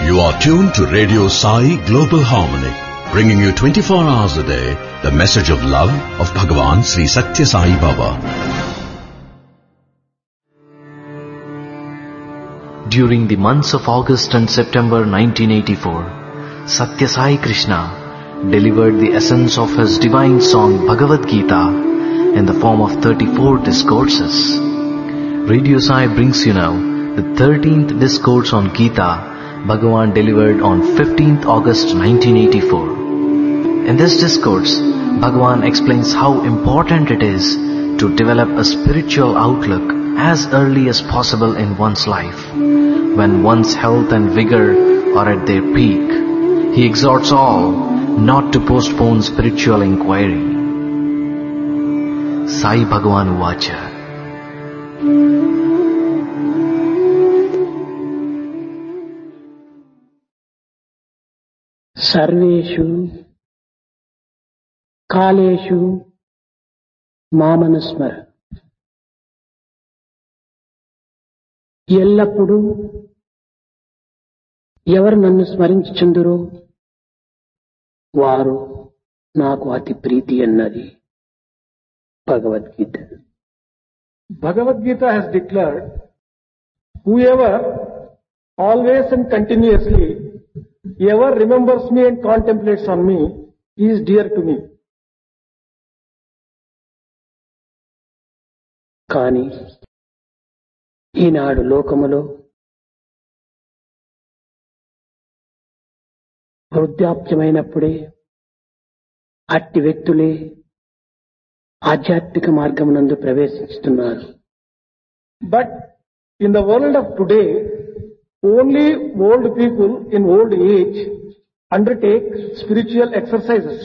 You are tuned to Radio Sai Global Harmony, bringing you 24 hours a day the message of love of Bhagavan Sri Satya Sai Baba. During the months of August and September 1984, Satya Sai Krishna delivered the essence of his divine song Bhagavad Gita in the form of 34 discourses. Radio Sai brings you now the 13th discourse on Gita Bhagavan delivered on 15th August 1984. In this discourse, Bhagavan explains how important it is to develop a spiritual outlook as early as possible in one's life, when one's health and vigor are at their peak. He exhorts all not to postpone spiritual inquiry. Sai Bhagavan Uvacha. సర్వేషు కాలేషు మామనుస్మర. ఎల్లప్పుడూ ఎవరు నన్ను స్మరించుచుందురో వారు నాకు అతి ప్రీతి అన్నది Bhagavad Gita. Bhagavad Gita has declared, whoever always and continuously ever remembers me and contemplates on me is dear to me. కానీ ఈనాడు లోకములో వృద్ధాప్యమైనప్పుడే అట్టి వ్యక్తులే ఆధ్యాత్మిక మార్గమునందు ప్రవేశిస్తున్నారు. But in the world of today, only old people in old age undertake spiritual exercises.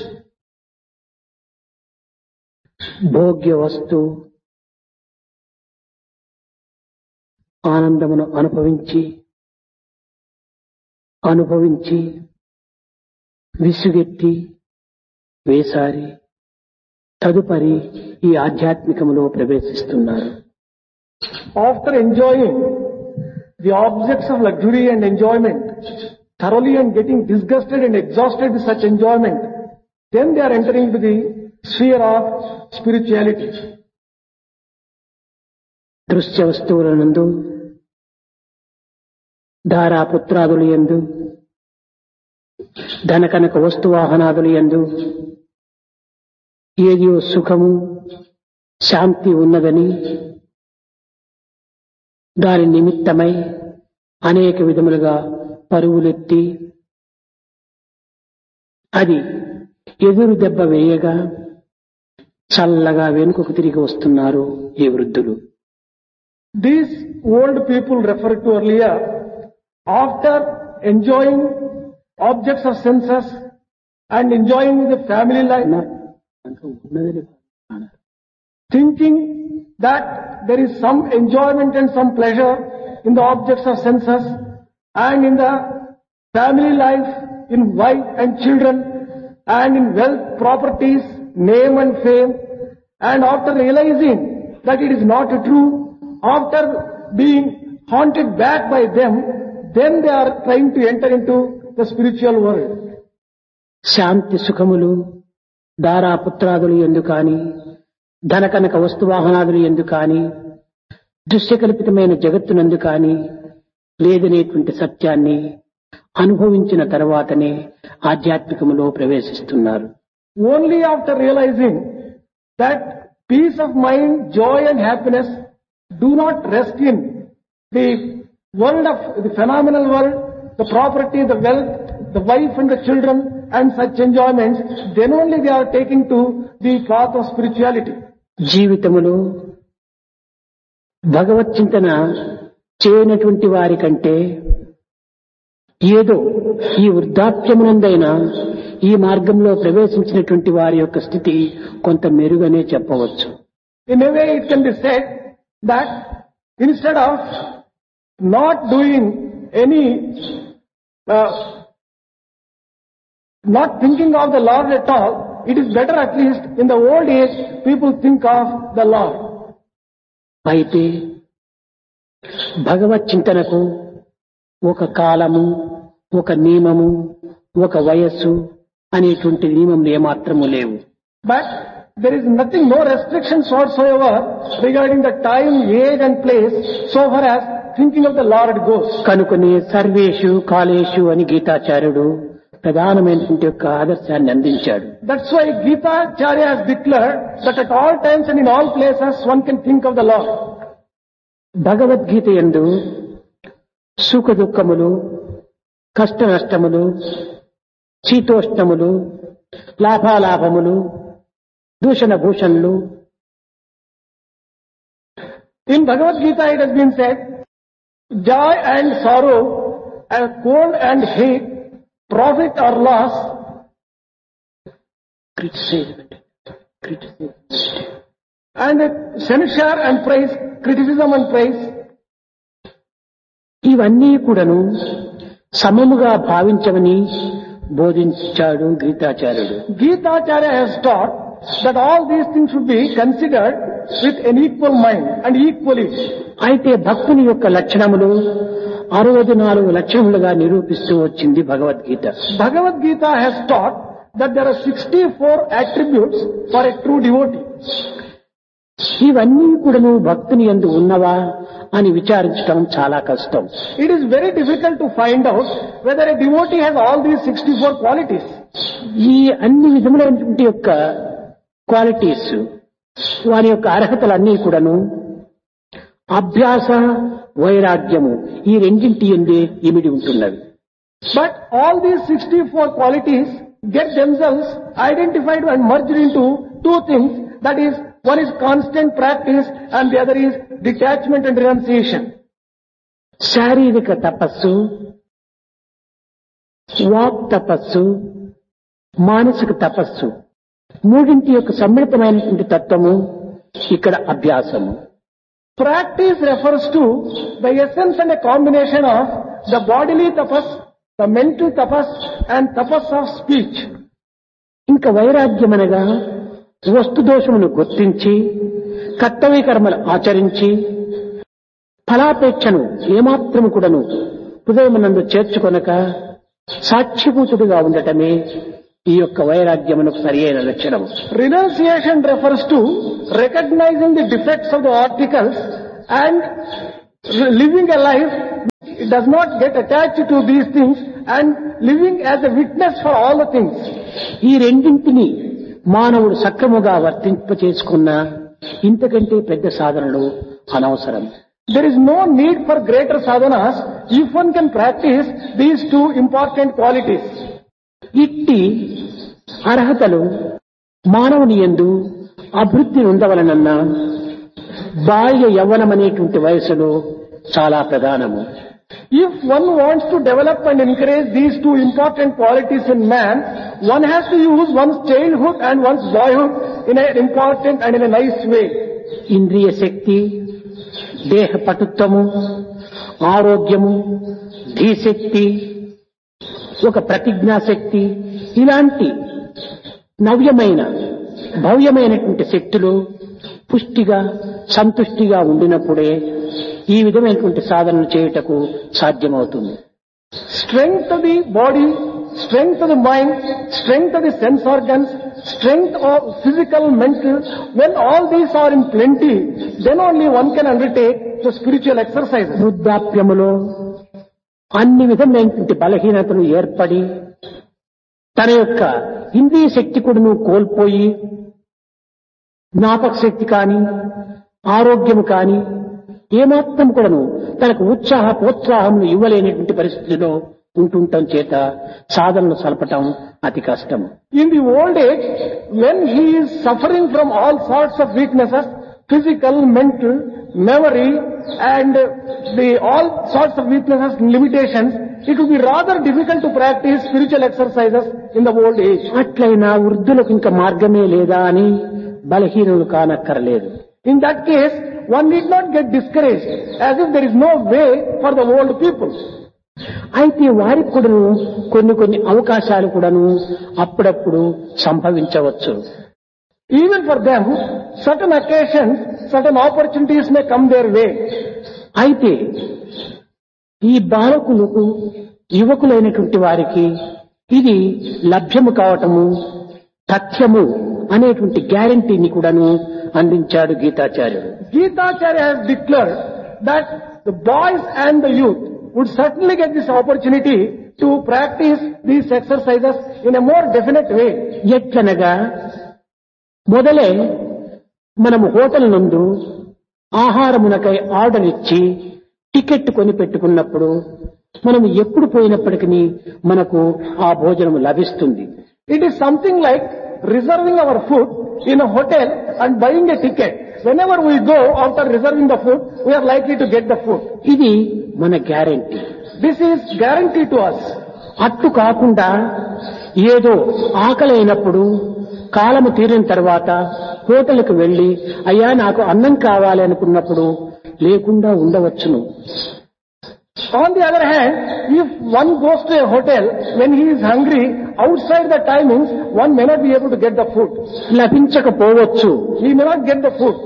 భోగ్య వస్తు ఆనందమును అనుభవించి విసుగెత్తి వేసారి తదుపరి ఈ ఆధ్యాత్మికములో ప్రవేశిస్తున్నారు. After enjoying the objects of luxury and enjoyment thoroughly and getting disgusted and exhausted with such enjoyment, then they are entering into the sphere of spirituality. దృశ్య వస్తువులనందు ధారాపుత్రాదులు యందు ధనకనక వస్తువాహనాదులు యందు ఏదో సుఖము శాంతి ఉన్నదని దాని నిమిత్తమై అనేక విధములుగా పరుగులెత్తి అది ఎదురు దెబ్బ వేయగా చల్లగా వెనుకకు తిరిగి వస్తున్నారు ఈ వృద్ధులు. These old people referred to earlier, after enjoying objects of senses and enjoying the family life, thinking that there is some enjoyment and some pleasure in the objects of senses and in the family life, in wife and children and in wealth, properties, name and fame, and after realizing that it is not true, after being haunted back by them, then they are trying to enter into the spiritual world. శాంతి సుఖములు దారాపుత్రాదులు యందు కాని ధనకనక వస్తువాహనాదులు యందు కాని దృశ్యకల్పితమైన జగత్తునందు కాని లేదనేటువంటి సత్యాన్ని అనుభవించిన తర్వాతనే ఆధ్యాత్మికములో ప్రవేశిస్తున్నారు. Only after realizing that peace of mind, joy and happiness do not rest in the world of the phenomenal world, the property, the wealth, the wife and the children and such enjoyments, then only they are taking to the path of spirituality. జీవితములో భగవత్ చింతన చేయనటువంటి వారి కంటే ఏదో ఈ వృద్ధాప్యమునందైనా ఈ మార్గంలో ప్రవేశించినటువంటి వారి యొక్క స్థితి కొంత మెరుగనే చెప్పవచ్చు. In a way it can be said that instead of not doing any, not thinking of the Lord at all, it is better at least in the old age people think of the Lord. అయితే భగవత్ చింతనకు ఒక కాలము ఒక నియమము, ఒక వయస్సు అనేటువంటి నియమం ఏమాత్రము లేవు. But there is nothing, no restrictions whatsoever regarding the time, age and place so far as thinking of the Lord goes. కనుకనే సర్వేషు కాలేషు అని గీతాచార్యుడు ప్రధానమైనటువంటి యొక్క ఆదర్శాన్ని అందించాడు. That's why Gita Acharya has declared that at all times and in all places one can think of the Lord. Bhagavad Gita యందు సుఖ దుఃఖములు, కష్ట నష్టములు, శీతోష్ణములు, లాభాలాభములు, దూషణ భూషణలు, In Bhagavad Gita it has been said, joy and sorrow, and cold and hate, profit or loss, criticism and censure and praise, criticism and praise, ఇవన్నీ కూడాను సమముగా భావించమని బోధించాడు గీతాచార్యుడు. Gita Acharya has taught that all these things should be considered with an equal mind and equally. అయితే భక్తుని యొక్క లక్షణములు 64 లక్షణములుగా నిరూపిస్తూ వచ్చింది Bhagavad Gita. Bhagavad Gita has taught that there are 64 attributes for a true devotee. ఇవన్నీ కూడాను భక్తుని యందు ఉన్నవా అని విచారించడం చాలా కష్టం. It is very difficult to find out whether a devotee has all these 64 qualities. ఈ అన్ని విధములైనటువంటి యొక్క క్వాలిటీస్, వారి యొక్క అర్హతలన్నీ కూడాను అభ్యాస, వైరాగ్యము ఈ రెండింటి యందే ఇమిడి ఉంటున్నవి. But all these 64 qualities get themselves identified and merged into two things. That is, one is constant practice and the other is detachment and renunciation. శారీరక తపస్సు, వాక్ తపస్సు, మానసిక తపస్సు మూడింటి యొక్క సమ్మిళితమైనటువంటి తత్వము ఇక్కడ అభ్యాసము. Practice refers to the essence and a combination of the bodily tapas, the mental tapas and tapas of speech. ఇంకా వైరాగ్యమనగా వస్తు దోషమును గుర్తించి కర్తవ్య కర్మలు ఆచరించి ఫలాపేక్షను ఏమాత్రము కూడాను హృదయమునందు చేర్చుకొనక సాక్షిభూతుడిగా ఉండటమే ఈ యొక్క వైరాగ్యమునకు సరి అయిన లక్షణం. Renunciation refers to recognizing the defects of the articles and living a life it does not get attached to these things and living as a witness for all the things. ఈ రెండింటిని మానవుడు సక్రముగా వర్తింపచేసుకున్న ఇంతకంటే పెద్ద సాధనలు అనవసరం. There is no need for greater sadhanas if one can practice these two important qualities. ఇట్టి అర్హతలు మానవుని యందు అభివృద్ధి ఉండవలనన్న బాల్య యవ్వనమనేటువంటి వయసులో చాలా ప్రధానము. If one wants to develop and encourage these two important qualities in man, one has to use one's childhood and one's boyhood in an important and in a nice way. ఇంద్రియ శక్తి, దేహ పటుత్వము, ఆరోగ్యము, ధీశక్తి, ఒక ప్రతిజ్ఞాశక్తి ఇలాంటి నవ్యమైన భవ్యమైనటువంటి శక్తులు పుష్టిగా సంతుష్టిగా ఉండినప్పుడే ఈ విధమైనటువంటి సాధనలు చేయుటకు సాధ్యమవుతుంది. Strength of the body, strength of the mind, strength of the sense organs, strength of physical, mental, when all these are in plenty, then only one can undertake the spiritual exercises. వృద్ధాప్యములో అన్ని విధమైనటువంటి బలహీనతలు ఏర్పడి తన యొక్క ఇంద్రియ శక్తి కూడాను కోల్పోయి జ్ఞాపక శక్తి కానీ ఆరోగ్యము కానీ ఏమాత్రం కూడాను తనకు ప్రోత్సాహములు ఇవ్వలేనటువంటి పరిస్థితిలో ఉంటుండటం చేత సాధనలు సలపటం అతి కష్టం. In the old age, when he is suffering from all sorts of weaknesses, physical, mental, memory and all sorts of weaknesses and limitations, it would be rather difficult to practice spiritual exercises in the old age. అట్లయినా వృద్ధులకు ఇంకా మార్గమే లేదా అని బలహీనులు కానక్కర్లేదు. In that case, one need not get discouraged as if there is no way for the old people. అయితే వారికి కూడాను కొన్ని అవకాశాలు కూడాను అప్పుడప్పుడు సంభవించవచ్చు. Even for them, certain occasions, certain opportunities may come their way. అయితే ఈ బాలకులకు యువకులైనటువంటి వారికి ఇది లభ్యము కావటము తథ్యము అనేటువంటి గ్యారంటీని కూడాను అందించాడు గీతాచార్యుడు. Gitacharya has declared that the boys and the youth would certainly get this opportunity to practice these exercises in a more definite way. ఎట్లనగా మొదలే మనము హోటల్ నందు ఆహారమునకై ఆర్డర్ ఇచ్చి టికెట్ కొని పెట్టుకున్నప్పుడు మనం ఎప్పుడు పోయినప్పటికీ మనకు ఆ భోజనం లభిస్తుంది. It is something like reserving our food in a hotel and buying a ticket. Whenever we go after reserving the food, we are likely to get the food. ఇది మన guarantee. This is guaranteed to us. అట్టు కాకుండా ఏదో ఆకలైనప్పుడు కాలము తీరిన తర్వాత హోటల్కు వెళ్లి అయ్యా నాకు అన్నం కావాలి అనుకున్నప్పుడు లేకుండా ఉండవచ్చును. On the other hand, if one goes to a hotel when he is hungry, outside the timings, one may not be able to get the food. లభించకపోవచ్చు. He may not get the food.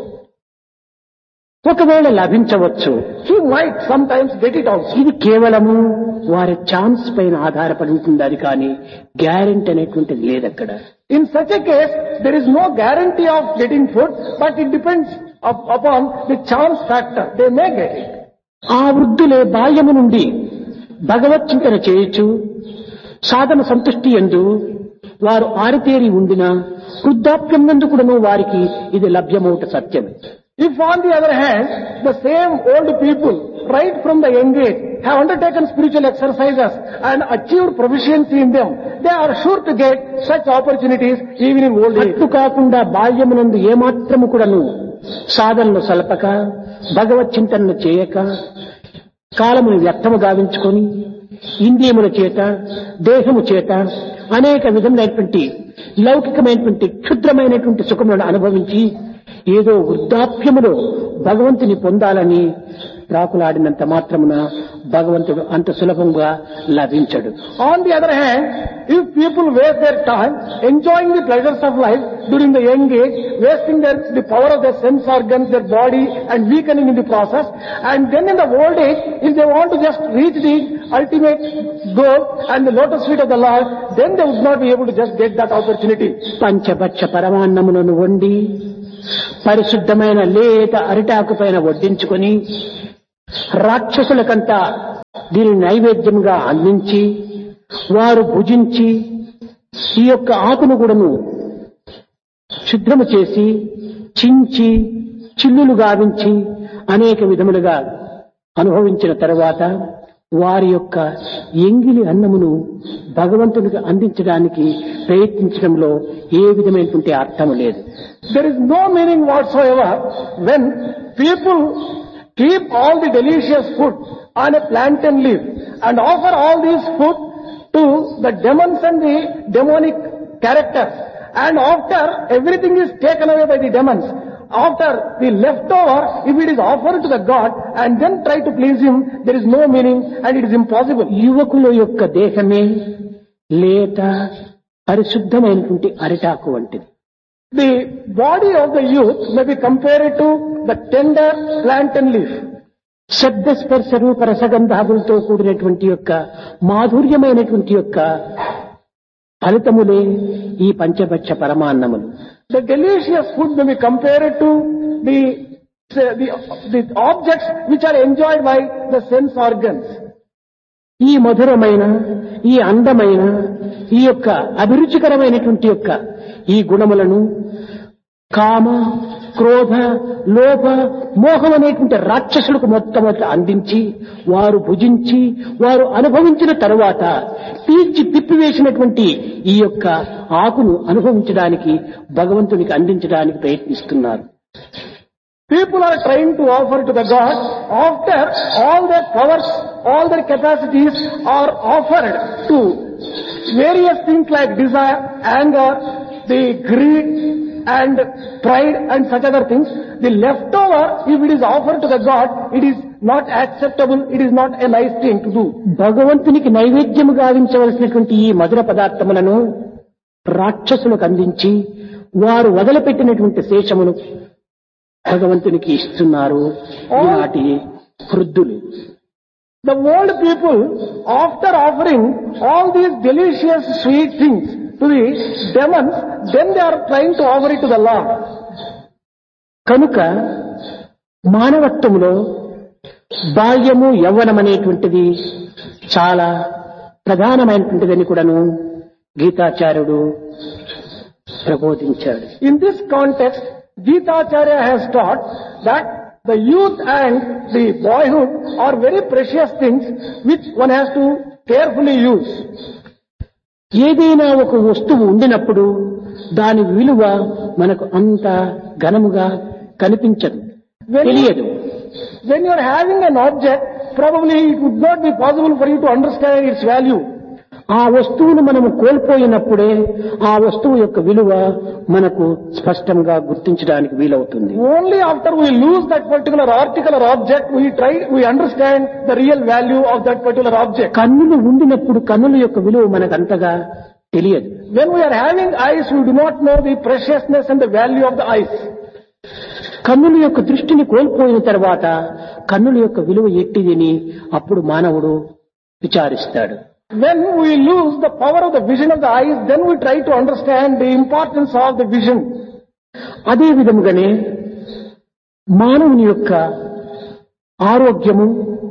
ఒకవేళ లభించవచ్చు. He might sometimes get it also. ఇది కేవలము వారి chance పైన ఆధారపడి ఉంటుంది. అది కానీ guarantee అనేటువంటిది లేదక్కడ. In such a case, there is no guarantee of getting food, but it depends upon the chance factor. They may get it. ఆ వృద్ధులే బాల్యము నుండి భగవత్ చింతన చేయొచ్చు. సాధన సంతుష్టి యందు వారు ఆరితేరి ఉండిన వృద్ధాప్యం నందు కూడాను వారికి ఇది లభ్యమవుట సత్యం. If on the other hand, the same old people, right from the young age, have undertaken spiritual exercises and achieved proficiency in them, they are sure to get such opportunities even in old age. అట్టు కాకుండా బాల్యమునందు ఏమాత్రము కూడాను సాధనలు సలపక భగవత్ చింతనను చేయక కాలమును వ్యర్థము గావించుకొని ఇంద్రియముల చేత దేహము చేత అనేక విధములైనటువంటి లౌకికమైనటువంటి క్షుద్రమైనటువంటి సుఖములను అనుభవించి ఏదో వృద్ధాప్యములో భగవంతుని పొందాలని ప్రాకులాడినంత మాత్రమున భగవంతుడు అంత సులభంగా లభించడు. On the other hand, if people waste their time enjoying the pleasures of life during the young age, wasting the power of their sense organs, their body, and weakening in the process, and then in the old age, if they want to just reach the ultimate goal and the lotus feet of the Lord, then they would not be able to just get that opportunity. పంచభక్ష పరమాన్నములను వండి పరిశుద్ధమైన లేత అరిటాకు పైన వడ్డించుకొని రాక్షసులకంతా దీని నైవేద్యంగా అందించి వారు భుజించి ఈ యొక్క ఆకును కూడాను శుద్ధము చేసి చించి చిల్లులు గావించి అనేక విధములుగా అనుభవించిన తరువాత వారి యొక్క ఎంగిలి అన్నమును భగవంతునికి అందించడానికి ప్రయత్నించడంలో ఏ విధమైనటువంటి అర్థము లేదు. There is no meaning whatsoever when people keep all the delicious food on a plantain leaf and offer all these food to the demons and the demonic characters, and after everything is taken away by the demons, after the leftover, if it is offered to the God and then try to please him, there is no meaning and it is impossible. యువకుల యొక్క దేహమే లేత పరిశుద్ధమైనటువంటి అరిటాకు వంటిది. The body of the youth may be compared to the tender plantain leaf. శబ్ద స్పర్శ రూప రసగంధాదులతో కూడినటువంటి యొక్క మాధుర్యమైనటువంటి యొక్క ఫలితములే ఈ పంచభక్ష పరమాన్నములు. The delicious food may be compared to the objects which are enjoyed by the sense organs. ఈ మధురమైన ఈ అందమైన ఈ యొక్క అభిరుచికరమైనటువంటి యొక్క ఈ గుణములను కామ క్రోధ లోభ మోహం అనేటువంటి రాక్షసులకు మొట్టమొదట అందించి వారు భుజించి వారు అనుభవించిన తరువాత తీర్చి తిప్పివేసినటువంటి ఈ యొక్క ఆకును అనుభవించడానికి భగవంతునికి అందించడానికి ప్రయత్నిస్తున్నారు. People are trying to offer to the God after all their powers, all their capacities are offered to various things like desire, anger, the greed and pride and such other things. The leftover, if it is offered to the God, it is not acceptable, it is not a nice thing to do. భగవంతునికి నైవేద్యము గావించవలసినటువంటి ఈ మధుర పదార్థములను రాక్షసులకు అందించి వారు వదిలిపెట్టినటువంటి శేషమును భగవంతునికి ఇస్తున్నారు ఈనాటి వృద్ధులు. The world people, after offering all these delicious sweet things to the demons, then they are trying to offer it to the Lord. కనుక మానవత్వంలో బాల్యము యవ్వనం అనేటువంటిది చాలా ప్రధానమైనటువంటిదని కూడాను గీతాచార్యుడు ప్రబోధించాడు. In this context, Gitacharya has taught that the youth and the boyhood are very precious things which one has to carefully use. ఏదైనా ఒక వస్తువు ఉండినప్పుడు దాని విలువ మనకు అంత ఘనముగా కనిపించదు, తెలియదు. When you are having an object, probably it would not be possible for you to understand its value. ఆ వస్తువును మనము కోల్పోయినప్పుడే ఆ వస్తువు యొక్క విలువ మనకు స్పష్టంగా గుర్తించడానికి వీలవుతుంది. Only after we lose that particular article or object, we understand the real value of that particular object. కన్నులు ఉండినప్పుడు కన్నుల యొక్క విలువ మనకు అంతగా తెలియదు. When we are having eyes, we do not know the preciousness and the value of the eyes. కన్నుల యొక్క దృష్టిని కోల్పోయిన తర్వాత కన్నుల యొక్క విలువ ఎట్టిదని అప్పుడు మానవుడు విచారిస్తాడు. When we lose the power of the vision of the eyes, then we try to understand the importance of the vision. అదే విధముగానే మానవుని యొక్క ఆరోగ్యము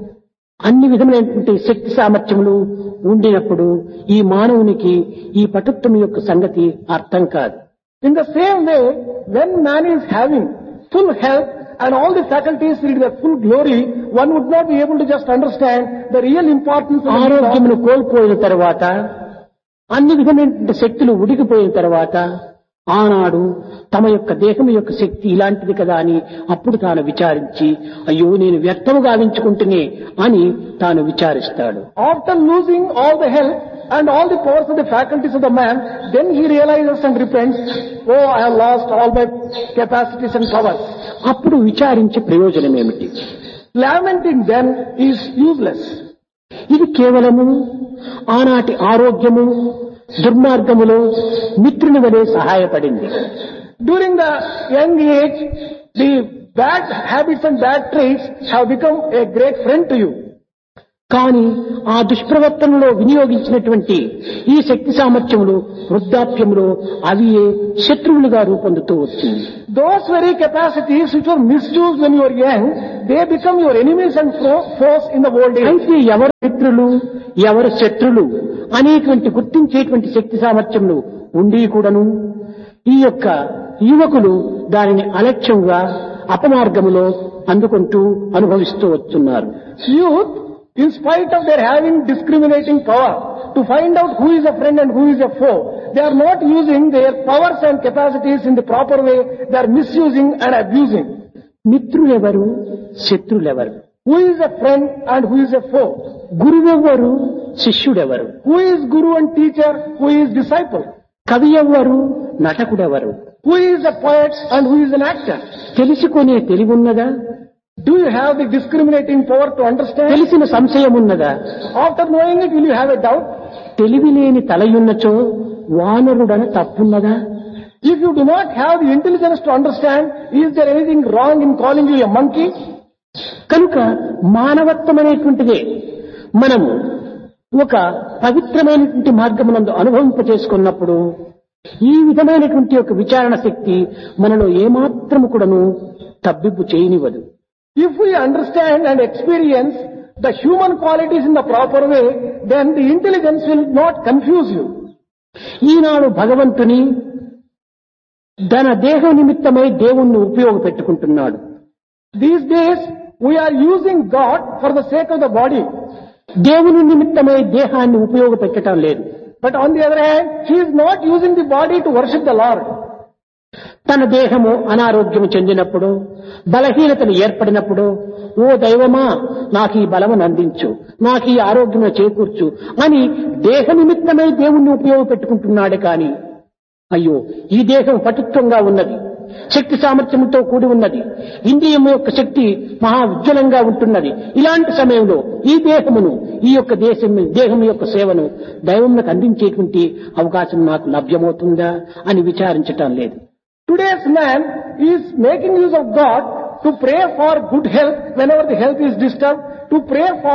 అన్ని విధములైనటువంటి శక్తి సామర్థ్యములు ఉండినప్పుడు ఈ మానవునికి ఈ పటుత్వం యొక్క సంగతి అర్థం కాదు. In the same way, when man is having full health and all the faculties in their full glory, one would not be able to just understand the real importance of ఆరోగ్యమును కోల్పోయిన తర్వాత అన్ని విధమైన శక్తులు ఉడికిపోయిన తర్వాత ఆనాడు తమ యొక్క దేహం యొక్క శక్తి ఇలాంటిది కదా అని అప్పుడు తాను విచారించి అయ్యో నేను వ్యర్థము గావించుకుంటునే అని తాను విచారిస్తాడు. After losing all the health and all the powers of the faculties of the man, then he realizes and repents, oh, I have lost all my capacities and powers. అప్పుడు విచారించి ప్రయోజనం ఏమిటి? Lamenting then is useless. ఇది కేవలము ఆనాటి ఆరోగ్యము దుర్మార్గములో మిత్రుని వలె సహాయపడింది. During the young age, the bad habits and bad traits have become a great friend to you. కానీ ఆ దుష్ప్రవర్తనలో వినియోగించినటువంటి ఈ శక్తి సామర్థ్యములు వృద్ధాప్యములో అవి శత్రువులుగా రూపొందుతూ వచ్చింది. Those very capacities which were misused when you were young, they become your enemies and foes in the old age. అయితే ఎవరు మిత్రులు ఎవరు శత్రులు అనేటువంటి గుర్తించేటువంటి శక్తి సామర్థ్యములు ఉండి కూడాను ఈ యొక్క యువకులు దానిని అలక్ష్యంగా అపమార్గములో అందుకుంటూ అనుభవిస్తూ వస్తున్నారు. Youth, in spite of their having discriminating power to find out who is a friend and who is a foe, they are not using their powers and capacities in the proper way. They are misusing and abusing. మిత్రులెవరు శత్రులెవరు? Who is a friend and who is a foe? గురువెవ్వరు శిష్యుడెవరు? Who is guru and teacher? Who is disciple? కవి ఎవ్వరు నటకుడెవరు? Who is a poet and who is an actor? తెలుసుకునే తెలివున్నదా? Do you have the discriminating power to understand? తెలిసిన సంశయం ఉన్నదా? After knowing it, will you have a doubt? తెలివి లేని తలయున్నచో వానరుడన తప్పున్నదా? If you do not have the intelligence to understand, is there anything wrong in calling you a monkey? కనుక మానవత్వం అనేటువంటిదే మనము ఒక పవిత్రమైనటువంటి మార్గమునందు అనుభవింపచేసుకున్నప్పుడు ఈ విధమైనటువంటి ఒక విచారణ శక్తి మనలో ఏమాత్రము కూడాను తబ్బిబ్బు చేయనివ్వదు. If we understand and experience the human qualities in the proper way, then the intelligence will not confuse you. ఈనాడు భగవంతుని తన దేహ నిమిత్తమై దేవుణ్ణి ఉపయోగపెట్టుకుంటున్నాడు. These days, we are using God for the sake of the body. దేవుని నిమిత్తమై దేహాన్ని ఉపయోగపెట్టడం లేదు. But on the other hand, he is not using the body to worship the Lord. తన దేహము అనారోగ్యము చెందినప్పుడు బలహీనతను ఏర్పడినప్పుడు ఓ దైవమా నాకు ఈ బలమును అందించు, నాకు ఈ ఆరోగ్యము చేకూర్చు అని దేహ నిమిత్తమై దేవుణ్ణి ఉపయోగపెట్టుకుంటున్నాడే కాని అయ్యో ఈ దేహం పటుత్వంగా ఉన్నది, శక్తి సామర్థ్యంతో కూడి ఉన్నది, ఇంద్రియం యొక్క శక్తి మహా ఉజ్వలంగా ఉంటున్నది, ఇలాంటి సమయంలో ఈ దేహమును ఈ యొక్క దేహం యొక్క సేవను దైవమునకు అందించేటువంటి అవకాశం నాకు లభ్యమవుతుందా అని విచారించటం లేదు. Today's man is making use of God to pray for good health whenever the health is disturbed, to pray for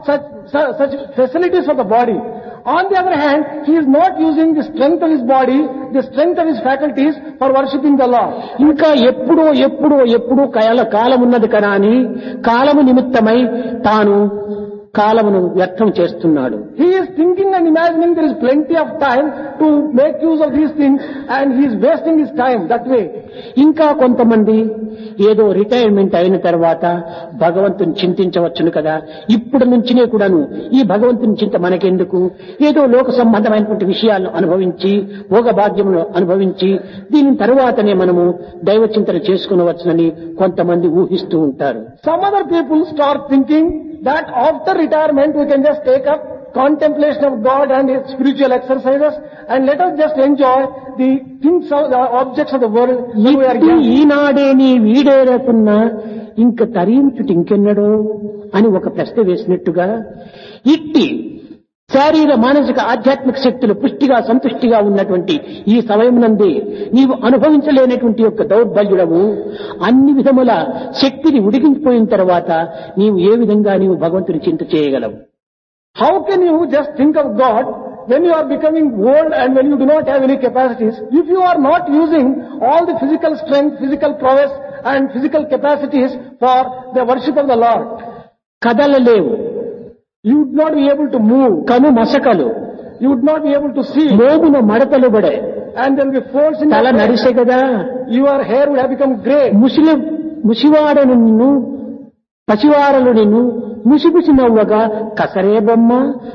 such facilities for the body. On the other hand, he is not using the strength of his body, the strength of his faculties for worshipping the Lord. ఇంకా ఎప్పుడో కాలమున్నది కదా అని కాలము నిమిత్తమై తాను కాలమును వ్యర్థం చేస్తున్నాడు. He is thinking and imagining there is plenty of time to make use of these things, and he is wasting his time that way. ఇంకా కొంతమంది ఏదో రిటైర్మెంట్ అయిన తర్వాత భగవంతుని చింతించవచ్చును కదా, ఇప్పుడు నుంచినే కూడాను ఈ భగవంతుని చింత మనకెందుకు, ఏదో లోక సంబంధమైనటువంటి విషయాలను అనుభవించి భోగభాగ్యమును అనుభవించి దీని తరువాతనే మనము దైవ చింతన చేసుకునవచ్చునని కొంతమంది ఊహిస్తూ ఉంటారు. Some other people start thinking that after retirement we can just take up contemplation of God and His spiritual exercises, and let us just enjoy the things of the objects of the world when we are young. ఈనాడే నీ వీడేరకున్నా ఇంక తరించుటి ఇంకెన్నడో అని ఒక ప్రశ్న వేసినట్టుగా ఇట్టి శారీర మానసిక ఆధ్యాత్మిక శక్తులు పుష్టిగా సంతుష్టిగా ఉన్నటువంటి ఈ సమయమునందే నీవు అనుభవించలేనటువంటి యొక్క దౌర్బల్యుడవు అన్ని విధముల శక్తిని ఉడికించిపోయిన తర్వాత నీవు ఏ విధంగా నీవు భగవంతుని చింత చేయగలవు? How can you just think of God when you are becoming old and when you do not have any capacities? If you are not using all the physical strength, physical prowess and physical capacities for the worship of the Lord, కదలలేవు, you would not be able to move. కను మసకలు, You would not be able to see. మోమున మడతలు పడే, And there will be folds in తల your head. నరిసే కదా, Your hair would have become grey. ముసివాడను నిన్ను పసివారలు నిన్ను ముసిముసి నవ్వగా కసరే బొమ్మ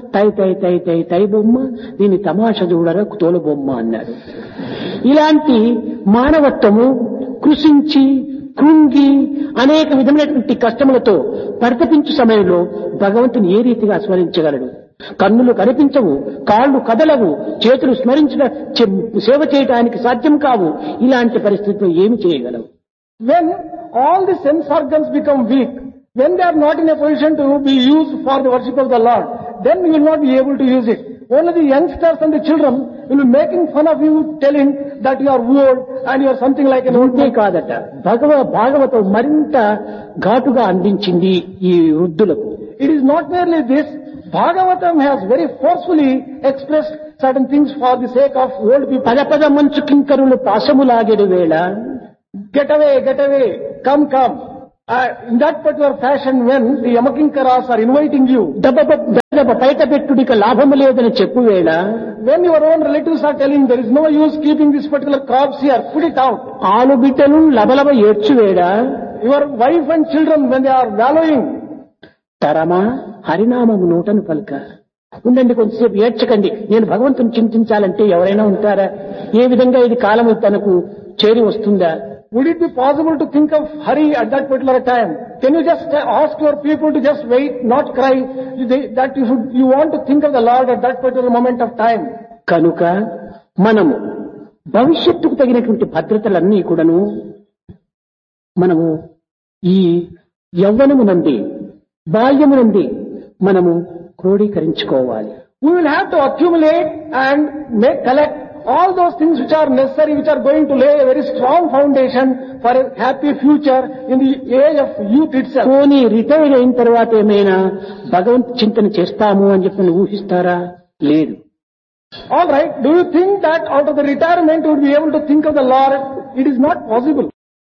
తై బొమ్మ దీని తమాష చూడర తోలు బొమ్మ అన్నాడు. ఇలాంటి మానవత్వము కృషించి కృంగి అనేక విధమైనటువంటి కష్టములతో పరితపించు సమయంలో భగవంతుని ఏ రీతిగా స్మరించగలడు? కన్నులు కనిపించవు, కాళ్ళు కదలవు, చేతులు స్మరించిన సేవ చేయడానికి సాధ్యం కావు. ఇలాంటి పరిస్థితుల్లో ఏమి చేయగలవు? When all the sense organs become weak, when they are not in a position to be used for the worship of the Lord, then you will not be able to use it. Only the youngsters and the children will be making fun of you, telling that you are old and you are something like an old అంతే man. కాదట, భాగవతం మరింత ఘాటుగా అందించింది ఈ వృద్ధులకు. It is not merely this. Bhagavatam has very forcefully expressed certain things for the sake of old people. పద మంచు కింకరులు పాశములాగెడు వేళ, Get away, come. In that particular fashion, when the Yamakinkaras are inviting you, దబ బయట పెట్టుడిక లాభము లేదని చెప్పు వేళ, when your own relatives are telling there is no use keeping this particular crops here, put it out. ఆలు బిడ్డలు లబలబ ఏడ్చు వేళ, Your wife and children, when they are wallowing, తరమా హరినామము నోటను పలుక. ఉండండి, కొంతసేపు ఏడ్చకండి, నేను భగవంతుని చింతించాలంటే ఎవరైనా ఉంటారా? ఏ విధంగా ఇది కాలము తనకు చేరి వస్తుందా? would it be possible to think of Hari at that particular time? Can you just ask your people to just wait, not cry, that you want to think of the Lord at that particular moment of time? కనుక మనము భవిష్యత్తుకు తగినటువంటి భద్రతలన్నీ కూడాను మనము ఈ యవ్వనమునంది బాల్యమునంది మనము క్రోడీకరించుకోవాలి. We will have to accumulate and collect all those things which are necessary, which are going to lay a very strong foundation for a happy future in the age of youth itself. పోనీ retire అయిన తర్వాత ఏమైనా భగవంతు చింతన చేస్తాము అని చెప్పి ఊహిస్తారా? లేదు. All right, do you think that out of the retirement you would be able to think of the Lord? It is not possible.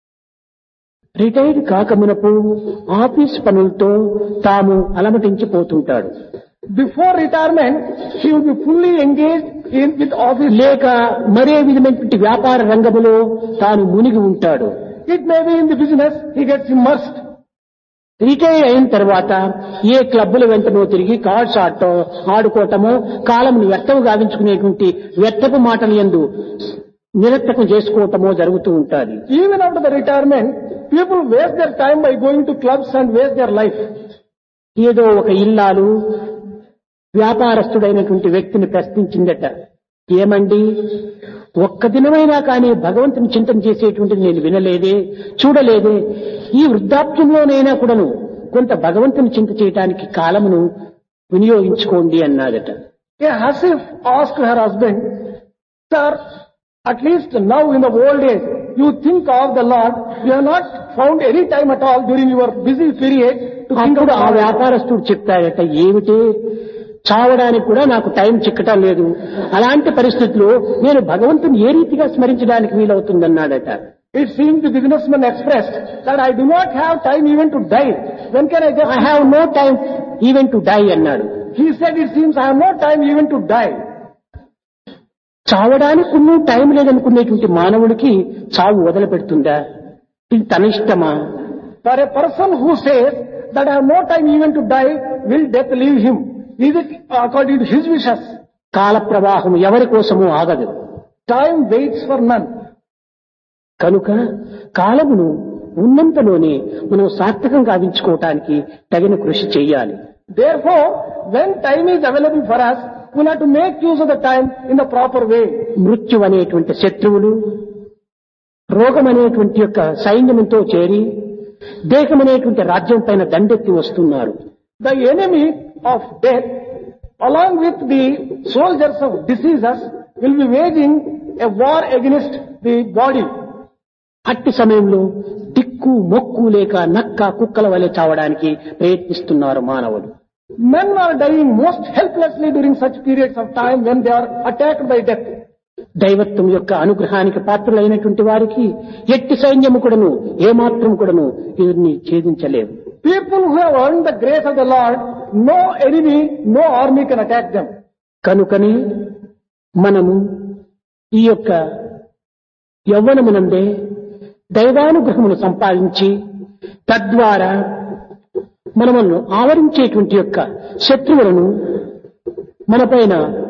Retired కాకమునపు office పనులతో తాము అలమటించిపోతుంటాడు. Before retirement, he will be fully engaged with office. లేక మరే విధమైనటువంటి వ్యాపార రంగములో తాను మునిగి ఉంటాడు. It may be in the business, he gets immersed. Retire అయిన తర్వాత ఏ క్లబ్బుల వెంటనో తిరిగి కార్డ్స్ ఆడుకోవటమో, కాలంను వ్యర్థము గావించుకునేటువంటి వ్యర్థపు మాటలు యందు నిరర్థకం చేసుకోవటమో జరుగుతూ ఉంటాది. Even after the retirement, people waste their time by going to clubs and waste their life. ఏదో ఒక ఇల్లాలు వ్యాపారస్తుడైనటువంటి వ్యక్తిని ప్రశ్నించిందట, ఏమండి, ఒక్క దినమైనా కానీ భగవంతుని చింతన చేసేటువంటిది నేను వినలేదే, చూడలేదే, ఈ వృద్ధాప్యంలోనైనా కూడాను కొంత భగవంతుని చింత చేయడానికి కాలమును వినియోగించుకోండి అన్నాదట. A Hasif asked her husband, Sir, at least now in the old age, you think of the Lord, you have not found any time at all during your busy period to think of అప్పుడు the ఆ Lord. వ్యాపారస్తుడు చెప్తాడట, ఏమిటి చావడానికి కూడా నాకు time చిక్కటం లేదు, అలాంటి పరిస్థితుల్లో నేను భగవంతుని ఏ రీతిగా స్మరించడానికి వీలవుతుందన్నాడట. It seems the businessman expressed that I do not have time even to die. When can I just... I have no time even to die అన్నాడు. He said, it seems I have no time even to die. చావడానికి ఉన్న time లేదనుకునేటువంటి మానవుడికి చావు వదిలిపెడుతుందా? ఇది తన ఇష్టమా? For a person who says that I have no time even to die, will death leave him? Is it according to his wishes? కాల ప్రవాహం ఎవరి కోసమూ ఆగదు. Time waits for none. కనుక కాలమును ఉన్నంతలోనే మనం సార్థకం గావించుకోవటానికి తగిన కృషి చెయ్యాలి. Therefore, when time is available for us, we have to make use of the time in the proper way. మృత్యు అనేటువంటి శత్రువులు రోగం అనేటువంటి యొక్క సైన్యంతో చేరి దేహం అనేటువంటి రాజ్యం పైన దండెత్తి వస్తున్నారు. The enemy of death, along with the soldiers of diseases, will be waging a war against the body. అట్టి సమయంలో దిక్కు మొక్కు లేక నక్క కుక్కల వలె చావడానికి ప్రయత్నిస్తున్నారు మానవులు. Men are dying most helplessly during such periods of time when they are attacked by death. దైవత్వం యొక్క అనుగ్రహానికి పాత్రులైనటువంటి వారికి ఎట్టి సైన్యము కూడాను ఏమాత్రం కూడాను వీరిని ఛేదించలేవు. People who have earned the grace of the Lord, no enemy, no army can attack them. కనుకనే మనము ఈ యొక్క యవ్వనమునందే దైవానుగ్రహమును సంపాదించి తద్వారా మనము ఆవరించేటువంటి యొక్క శత్రువులను మనపైన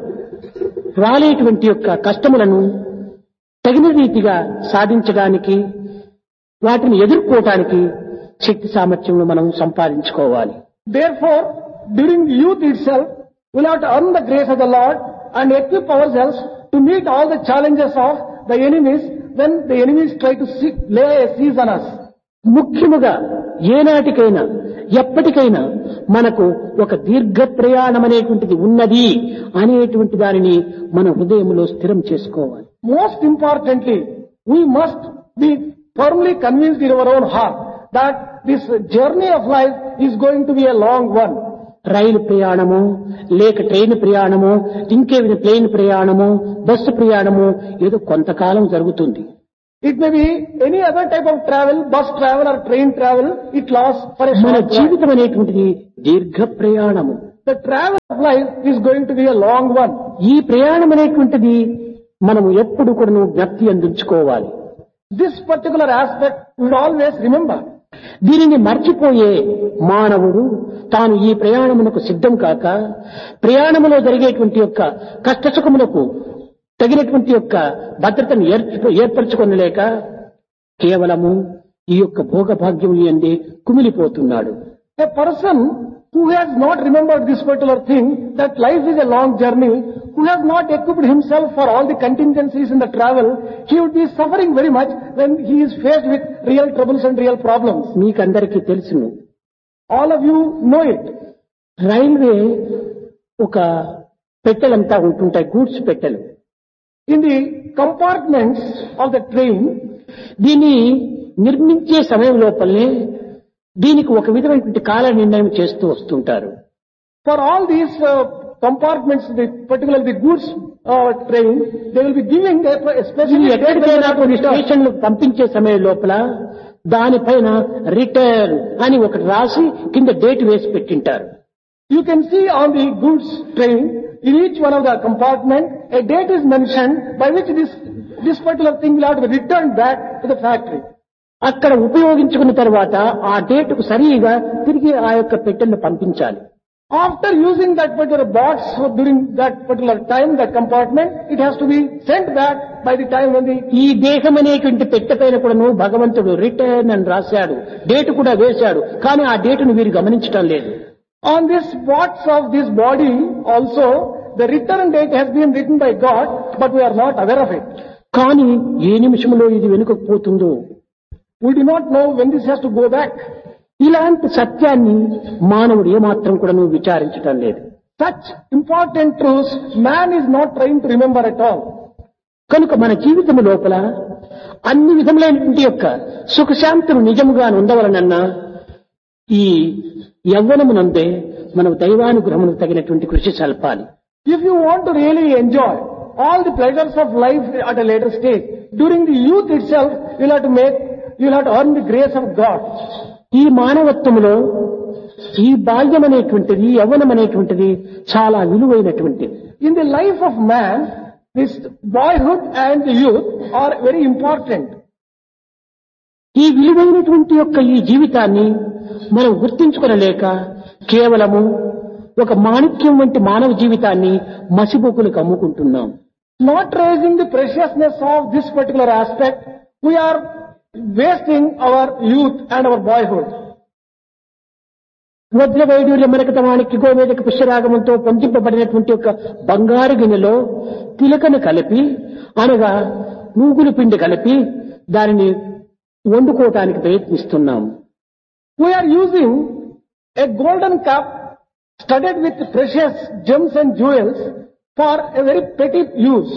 రాలేటువంటి యొక్క కష్టములను తగిన రీతిగా సాధించడానికి వాటిని ఎదుర్కోవటానికి శక్తి సామర్థ్యమును మనం సంపాదించుకోవాలి. Therefore, during youth itself, we will have to earn the grace of the Lord and equip ourselves to meet all the challenges of the enemies when the enemies try to lay a siege on us. ముఖ్యముగా ఏనాటికైనా ఎప్పటికైనా మనకు ఒక దీర్ఘ ప్రయాణం అనేటువంటిది ఉన్నది అనేటువంటి దానిని మన హృదయంలో స్థిరం చేసుకోవాలి. Most importantly, we must be firmly convinced in our own heart that this journey of life is going to be a long one. రైలు ప్రయాణము లేక ట్రైన్ ప్రయాణము ఇంకేమైనా ప్లేన్ ప్రయాణము బస్సు ప్రయాణము ఏదో కొంతకాలం జరుగుతుంది. It may be any other type of travel, bus travel or train travel, it lasts for a మన short while. జీవితం అనేటువంటిది దీర్ఘ ప్రయాణము. The travel of life is going to be a long one. ఈ ప్రయాణం అనేటువంటిది మనము ఎప్పుడు కూడా జ్ఞప్తి అందించుకోవాలి. This particular aspect we should always remember. దీనిని మర్చిపోయే మానవుడు తాను ఈ ప్రయాణమునకు సిద్ధం కాక ప్రయాణములో జరిగేటువంటి యొక్క కష్టసుఖములకు తగినటువంటి యొక్క భద్రతను ఏర్పరచుకొనలేక కేవలము ఈ యొక్క భోగభాగ్యము యందే కుమిలిపోతున్నాడు. A person who has not remembered this particular thing, that life is a long journey, who has not equipped himself for all the contingencies in the travel, he would be suffering very much when he is faced with real troubles and real problems. మీకందరికీ తెలుసును, All of you know it. Railway ఒక పెట్టెలంతా ఉంటుంటాయి, goods పెట్టెలు. In the compartments of the train, దీన్ని నిర్మించే సమయం లోపలనే దీనికి ఒక విధమైనటువంటి కాల నిర్ణయం చేస్తూ వస్తుంటారు. for all these compartments, particularly the goods train, they will be giving a ఇది specific ఎక్కడికైనా కొన్ని స్టేషన్లు పంపించే సమయం లోపల దానిపైన రిటర్న్ అని ఒకటి రాసి కింద డేట్ వేసి పెట్టింటారు. You can see on the goods train, in each one of the compartment, a date is mentioned by which this particular thing will have to be returned back to the factory. అక్కడ ఉపయోగించుకున్న తర్వాత ఆ డేటుకు సరిగా తిరిగి ఆ యొక్క పెట్టెలను పంపించాలి. After using that particular box during that particular time, that compartment, it has to be sent back by the time when the... ఈ దేహం అనేటువంటి పెట్టె పైన కూడాను భగవంతుడు రిటర్న్ అని రాశాడు, డేటు కూడా వేశాడు, కానీ ఆ డేటును వీరు గమనించడం లేదు. On this box of this body also, the return date has been written by God, but we are not aware of it. కానీ ఏ నిమిషంలో ఇది వెనుకకు పోతుందో, We do not know when this has to go back. ఇలాంటి సత్యాన్ని మానవుడు ఏమాత్రం కూడా విచారించటం లేదు. Such important truths, man is not trying to remember at all. కనుక మన జీవితం లోపల అన్ని విధములైనటువంటి యొక్క సుఖశాంతులు నిజముగా ఉండవలనన్నా ఈ యవ్వనమునందే మనం దైవానుగ్రహమునకు తగినటువంటి కృషి సల్పాలి. If you want to really enjoy all the pleasures of life at a later stage, during the youth itself, you'll have to earn the grace of God. ఈ మానవత్వములో ఈ బాల్యం అనేటువంటిది, యవ్వనం అనేటువంటిది చాలా విలువైనటువంటిది. In the life of man, this boyhood and the youth are very important. ఈ విలువైనటువంటి యొక్క ఈ జీవితాన్ని మనం గుర్తించుకొనలేక కేవలము ఒక మాణిక్యం వంటి మానవ జీవితాన్ని మసిబొక్కులకు అమ్ముకుంటున్నాం. Not raising the preciousness of this particular aspect, we are wasting our youth and our boyhood. వజ్రవైడూర్య మరకత మాణిక్య గోవేదక పుష్యరాగమంతో పొందింపబడినటువంటి ఒక బంగారు గిన్నెలో తిలకను కలిపి, అనగా నూగులు పిండి కలిపి దానిని వండుకోవటానికి ప్రయత్నిస్తున్నాం. We are using a golden cup studded with precious gems and jewels for a very petty use.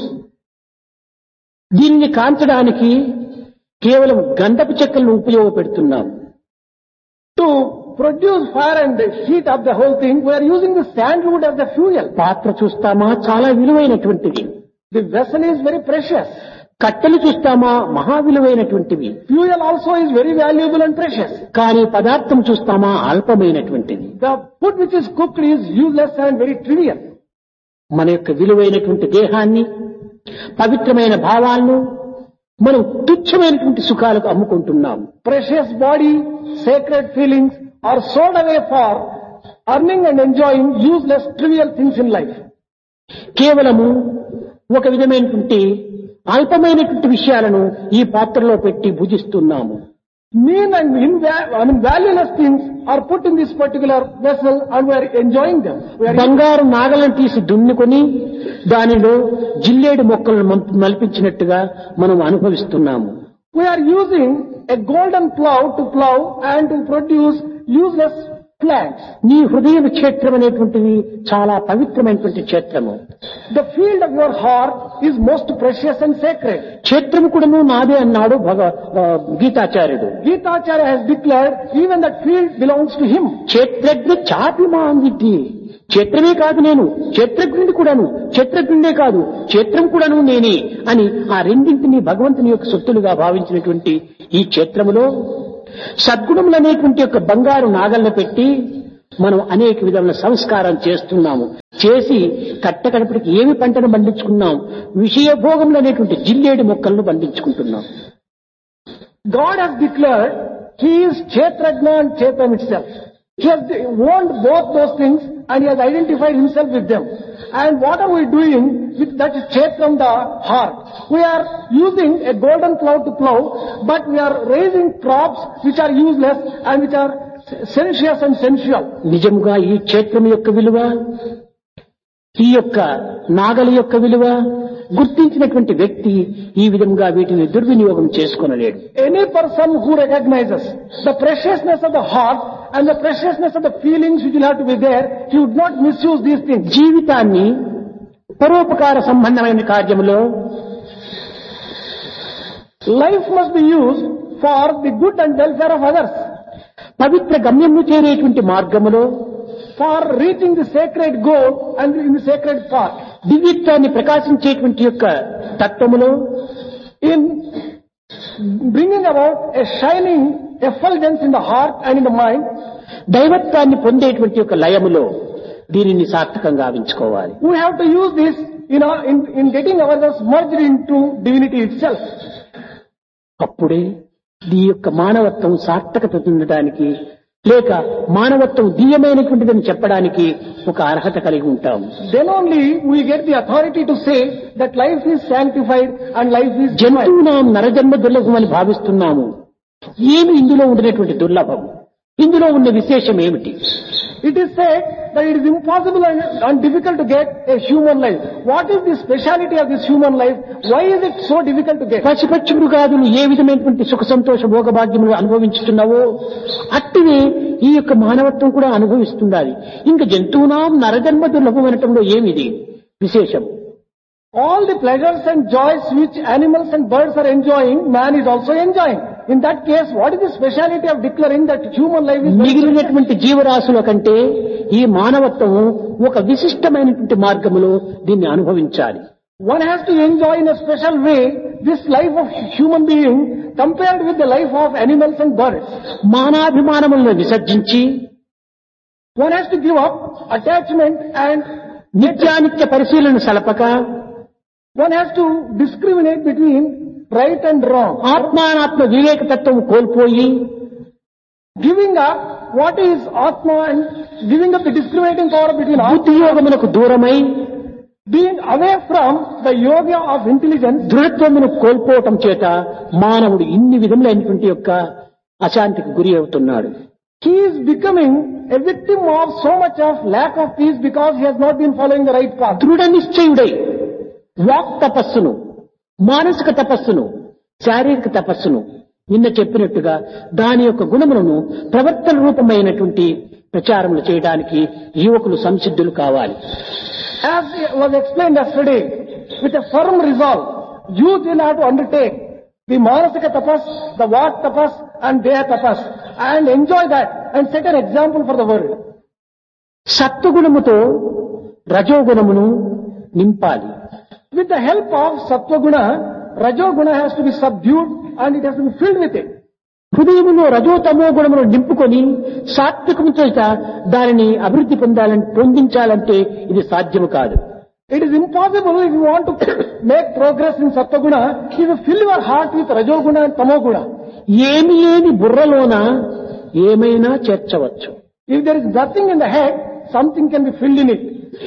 దీనిని కాంచడానికి కేవలం గంధపు చెక్కలను ఉపయోగపెడుతున్నాం. To produce fire and heat up the whole thing, we are using the sandalwood as the fuel. పాత్ర చూస్తామా చాలా విలువైనటువంటిది. The vessel is very precious. కట్టెలు చూస్తామా మహా విలువైనటువంటివి. Fuel also is very valuable and precious. కానీ పదార్థం చూస్తామా అల్పమైనటువంటిది. The food which is cooked is useless and very trivial. మన యొక్క విలువైనటువంటి దేహాన్ని, పవిత్రమైన భావాలను మనం తుచ్చమైనటువంటి సుఖాలకు అమ్ముకుంటున్నాం. Precious body, sacred feelings are sold away for earning and enjoying useless, trivial things in life. కేవలము ఒక విధమైనటువంటి అల్పమైనటువంటి విషయాలను ఈ పాత్రలో పెట్టి భుజిస్తున్నాము. Mean and valueless things are put in this particular vessel and we are enjoying them. బంగారు నాగలను తీసి దున్నుకొని దానిలో జిల్లేడు మొక్కలను మల్పించినట్టుగా మనం అనుభవిస్తున్నాము. We are using a golden plow to plow and to produce useless plants. నీ హృదయ క్షేత్రం అనేటువంటిది చాలా పవిత్రమైనటువంటి క్షేత్రము. The field of your heart is most precious and sacred. క్షేత్రము కూడాను నాదే అన్నాడు గీతాచార్యుడు. Gitacharya has declared even that field belongs to him. క్షేత్రజ్ఞ చాపి మాంగిద్ది. క్షేత్రమే కాదు నేను, క్షేత్రజ్ఞుడి కూడాను, క్షేత్రజ్ఞుడే కాదు క్షేత్రం కూడాను నేనే అని ఆ రెండింటినీ భగవంతుని యొక్క సొత్తులుగా భావించినటువంటి ఈ క్షేత్రములో సద్గుణములనేటువంటి యొక్క బంగారు నాగలను పెట్టి మనం అనేక విధముల సంస్కారం చేస్తున్నాము. చేసి కట్టకడపటికి ఏమి పంటను పండించుకున్నాం, విషయభోగములు అనేటువంటి జిల్లేడు మొక్కలను పండించుకుంటున్నాం. God has declared He is Kshetrajna and Kshetram itself. He has owned both those things and He has identified Himself with them. And what are we doing with that Kshetram, the heart? We are using a golden plow to plow, but we are raising crops which are useless and which are sensuous and sensual. నిజముగా ఈ క్షేత్రం యొక్క విలువ, ఈ యొక్క నాగలి యొక్క విలువ గుర్తించినటువంటి వ్యక్తి ఈ విధంగా వీటిని దుర్వినియోగం చేసుకోనలేడు. Any person who recognizes the preciousness of the heart and the preciousness of the feelings which will have to be there, he would not misuse these things. జీవితాన్ని పరోపకార సంబంధమైన కార్యములో Life must be used for the good and welfare of others. పవిత్ర గమ్యము చేరేటువంటి మార్గములో, for reaching the sacred goal and in the sacred path. దివ్యత్వాన్ని ప్రకాశించేటువంటి యొక్క తత్వములో, in bringing about a shining effulgence in the heart and in the mind, దైవత్వాన్ని పొందేటువంటి యొక్క లయములో దీనిని సార్థకంగా గావించుకోవాలి. we have to use this in getting ourselves merged into divinity itself. అప్పుడే ఈ యొక్క మానవత్వం సార్థకత చెందడానికి లేక మానవత్వం దివ్యమైనటువంటిదని చెప్పడానికి ఒక అర్హత కలిగి ఉంటాం. Then only we get the authority to say that life is sanctified and life is divine. జంతువునాం నరజన్మ దుర్లభం అని భావిస్తున్నాము. ఏమి ఇందులో ఉండినటువంటి దుర్లభం, ఇందులో ఉన్న విశేషం ఏమిటి? It is said that it is impossible and difficult to get a human life. What is the speciality of this human life? Why is it so difficult to get? పశుపక్షి మృగాదులు ఏ విధమైనటువంటి సుఖ సంతోష భోగభాగ్యములు అనుభవించుతున్నావో అట్టివే ఈ యొక్క మానవత్వం కూడా అనుభవిస్తుండాలి. ఇంకా జంతువునాం నరజన్మ దుర్లభం అనటంలో ఏమిది విశేషం? All the pleasures and joys which animals and birds are enjoying, man is also enjoying. In that case, what is the speciality of declaring that human life is very మిగిలినటువంటి జీవరాశుల కంటే ఈ మానవత్వం ఒక విశిష్టమైనటువంటి మార్గములో దీన్ని అనుభవించాలి. One has to enjoy in a special way this life of human being compared with the life of animals and birds. మానాభిమానములను విసర్జించి One has to give up attachment and నిత్యానిత్య పరిశీలన సలపక one has to discriminate between right and wrong. ఆత్మానాత్మ వివేక తత్వం కోల్పోయి Giving up what is Atma and giving up the discriminating power between Atma, బుద్ధియోగమునకు దూరమై being away from the yoga of intelligence, దృఢత్వమును కోల్పోవటం చేత మానవుడు ఇన్ని విధములైనటువంటి యొక్క అశాంతికి గురి అవుతున్నాడు. he is becoming a victim of so much of lack of peace because he has not been following the right path. దృఢ నిశ్చయుడై వాక్ తపస్సును, మానసిక తపస్సును, శారీరక తపస్సును నిన్న చెప్పినట్టుగా దాని యొక్క గుణములను ప్రవర్తన రూపమైనటువంటి ప్రచారములు చేయడానికి యువకులు సంసిద్ధులు కావాలి. As was explained yesterday, with a firm resolve, youth will have to undertake the manasika tapas, the vak tapas and deha tapas and enjoy that and set an example for the world. సత్వగుణముతో రజోగుణమును నింపాలి. With the help of sattva guna, rajo guna has to be subdued and it has to be filled with it. హృదయములో రజోతమో గుణమును నింపుకొని సాత్వికము చేత దానిని అభివృద్ధి పొందించాలంటే ఇది సాధ్యము కాదు. It is impossible if you want to make progress in sattva guna, if you fill your heart with rajo guna and tamo guna. ఏమి లేని బుర్రలోన ఏమైనా చేర్చవచ్చు. If there is nothing in the head, something can be filled in it.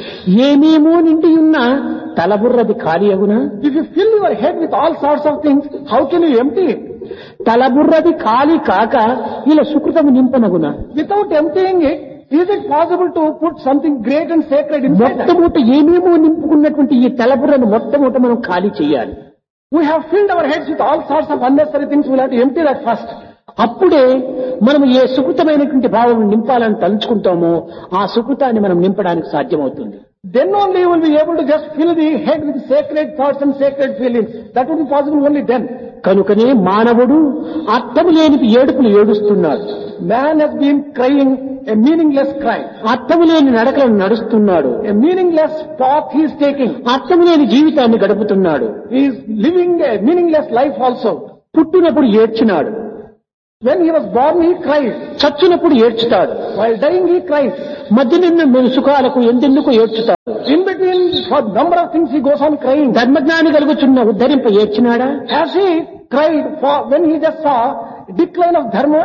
ఏమేమో నిండి ఉన్న తలబుర్రది ఖాళీ అగునా? If you fill your head with all sorts of things, how can you empty it? తలబుర్రది ఖాళీ కాక ఇలా సుకృతము నింపనగునా? Without emptying it, is it possible to put something great and sacred inside that? మొట్టమొదట ఏమేమో నింపుకున్నటువంటి ఈ తలబుర్రను మొట్టమొదట మనం ఖాళీ చేయాలి. We have filled our heads with all sorts of unnecessary things. We'll have to empty that first. అప్పుడే మనం ఏ సుకృతమైనటువంటి భావం నింపాలని తలుచుకుంటామో ఆ సుకృతాన్ని మనం నింపడానికి సాధ్యమవుతుంది. Then only you will be able to just fill the head with sacred thoughts and sacred feelings. That would be possible only then. కనుకనే మానవుడు అర్థము లేని ఏడుపులు ఏడుస్తున్నాడు. Man has been crying a meaningless cry. అర్థము లేని నడకలను నడుస్తున్నాడు. A meaningless path he is taking. అర్థము లేని జీవితాన్ని గడుపుతున్నాడు. He is living a meaningless life also. పుట్టినప్పుడు ఏడ్చినాడు. When he was born, he cried. చచ్చినప్పుడు ఏడ్చుతాడు. While dying, he cries. మధ్యనిన్న సుఖాలకు ఎందెందుకు ఏడ్చుతాడు. In between, for number of things, he goes on crying. ధర్మజ్ఞాని కలుగుచున్న ఉద్ధరింప ఏడ్చినాడా? Has he cried for when he just saw decline of dharma?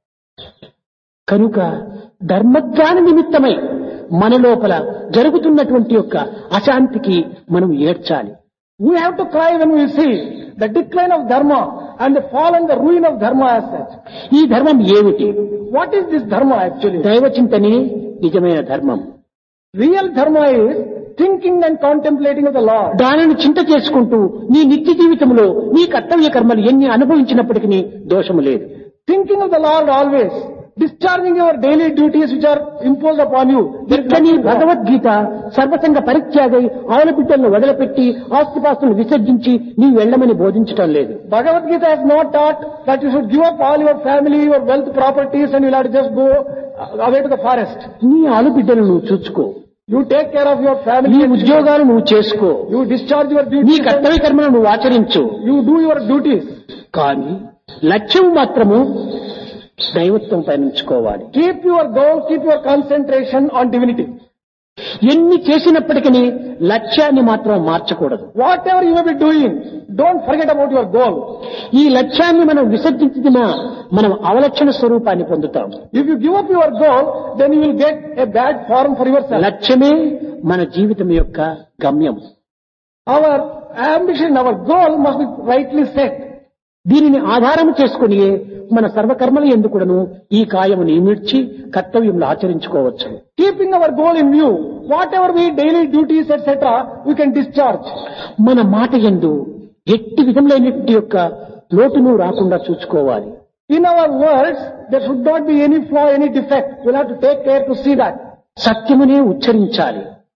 కనుక ధర్మజ్ఞాన నిమిత్తమై మన లోపల జరుగుతున్నటువంటి యొక్క అశాంతికి మనం ఏడ్చాలి. We have to cry when we see the decline of dharma and the fall and the ruin of dharma as such. ఈ ధర్మం ఏమిటి? What is this dharma actually? దైవ చింతనే నిజమైన ధర్మం. Real dharma is thinking and contemplating of the Lord. దానిని చింత చేసుకుంటూ నీ నిత్య జీవితంలో నీ కర్తవ్య కర్మలు ఎన్ని అనుభవించినప్పటికీ దోషము లేదు. Thinking of the Lord always. Discharging your daily duties which are imposed upon you. ఇట్లని Bhagavad Gita సర్వసంగ పరిత్యాగై ఆవుల బిడ్డలను వదిలిపెట్టి ఆస్తిపాస్తులను విసర్జించి నీ వెళ్ళమని బోధించటం లేదు. Bhagavad Gita has not taught that you should give up all your family, your wealth, properties and you'll have to just go away to the forest. నీ ఆలు బిడ్డలు నువ్వు చూసుకో. You take care of your family. నీ ఉద్యోగాలు నువ్వు చేసుకో. You discharge your నీ duties. కర్తవ్య కర్మను నువ్వు ఆచరించు. You do your duties. కానీ లక్ష్యం మాత్రము దైవత్వం పైన ఉంచుకోవాలి. Keep your goal, keep your concentration on divinity. ఎన్ని చేసినప్పటికీ లక్ష్యాన్ని మాత్రం మార్చకూడదు. Whatever you may be doing, don't forget about your goal. ఈ లక్ష్యాన్ని మనం విసర్జించినా మనం అవలక్షణ స్వరూపాన్ని పొందుతాం. If you give up your goal, then you will get a bad form for yourself. లక్ష్యమే మన జీవితం యొక్క గమ్యం. Our ambition, our goal must be rightly set. దీనిని ఆధారం చేసుకుని మన సర్వకర్మల ఎందుకును ఈ కాయము నిమిర్చి కర్తవ్యంలో ఆచరించుకోవచ్చు. Keeping our goal in view, whatever we daily duties etc., we can discharge. మన మాట యందు ఎట్టి విధములైనటువంటి యొక్క లోటును రాకుండా చూసుకోవాలి. In our words, there should not be any flaw, any defect. We'll have to take care to see that. సత్యమునే ఉచ్చరించాలి.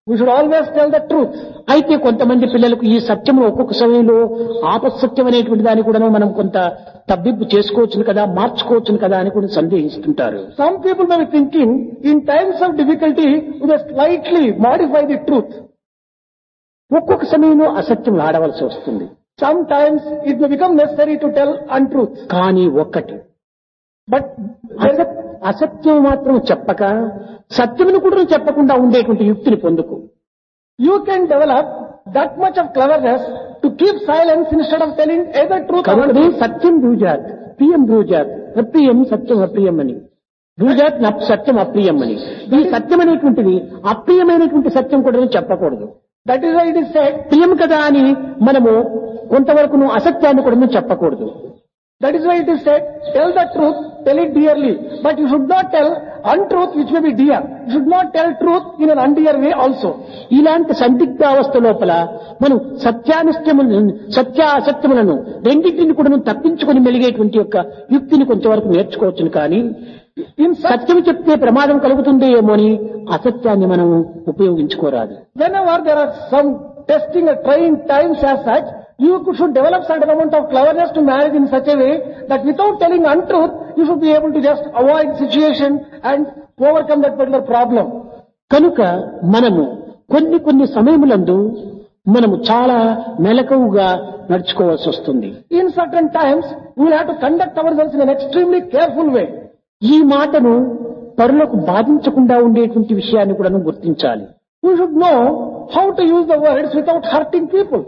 We should always tell the truth. అయితే కొంతమంది పిల్లలకు ఈ సత్యము ఒక్కొక్క సమయంలో ఆపత్సత్యం అనేటువంటి దాన్ని కూడా మనం కొంత తబ్బిబ్బు చేసుకోవచ్చును కదా, మార్చుకోవచ్చును కదా అని కూడా సందేహిస్తుంటారు. Some people may be thinking, in times of difficulty, we must slightly modify the truth. ఒక్కొక్క సమయంలో అసత్యం ఆడవలసి వస్తుంది. Sometimes it may become necessary to tell untruth. కానీ ఒక్కటి But అసత్యం మాత్రం చెప్పక సత్యమును కూడా చెప్పకుండా ఉండేటువంటి యుక్తిని పొందుకు. you can develop that much of cleverness to keep silence instead of telling either truth or కాబట్టి untruth. సత్యం బ్రూజాత్, ప్రియం బ్రూజాత్, అప్రియం సత్యం అప్రియం అని, బ్రూజాత్ సత్యం అప్రియం అని. ఈ సత్యం అనేటువంటిది అప్రియమైనటువంటి సత్యం కూడా చెప్పకూడదు. That is why it is said, ప్రియం కదా అని మనము కొంతవరకు అసత్యాన్ని కూడా చెప్పకూడదు. that is why it is said, tell the truth, tell it dearly. But you should not tell untruth which may be dear. You should not tell truth in an undear way also. ఇలాంటి సందిగ్ధావస్థ లోపల మనం సత్య అసత్యములను రెండింటిని కూడా తప్పించుకొని మెలిగేటువంటి యొక్క యుక్తిని కొంతవరకు నేర్చుకోవచ్చును. కానీ సత్యం చెప్తే ప్రమాదం కలుగుతుందో ఏమో అని అసత్యాన్ని మనం ఉపయోగించుకోరాదు. Whenever there are some testing or trying times as such, you should develop certain amount of cleverness to manage in such a way that without telling untruth, you should be able to just avoid situation and overcome that particular problem. కనుక మనము కొన్ని సమయములందు మనము చాలా మెలకువగా నడుచుకోవాల్సి వస్తుంది. In certain times, we will have to conduct ourselves in an extremely careful way. ఈ మాటను పరులకు బాధించకుండా ఉండేటువంటి విషయాన్ని కూడా గుర్తించాలి. We should know how to use the words without hurting people.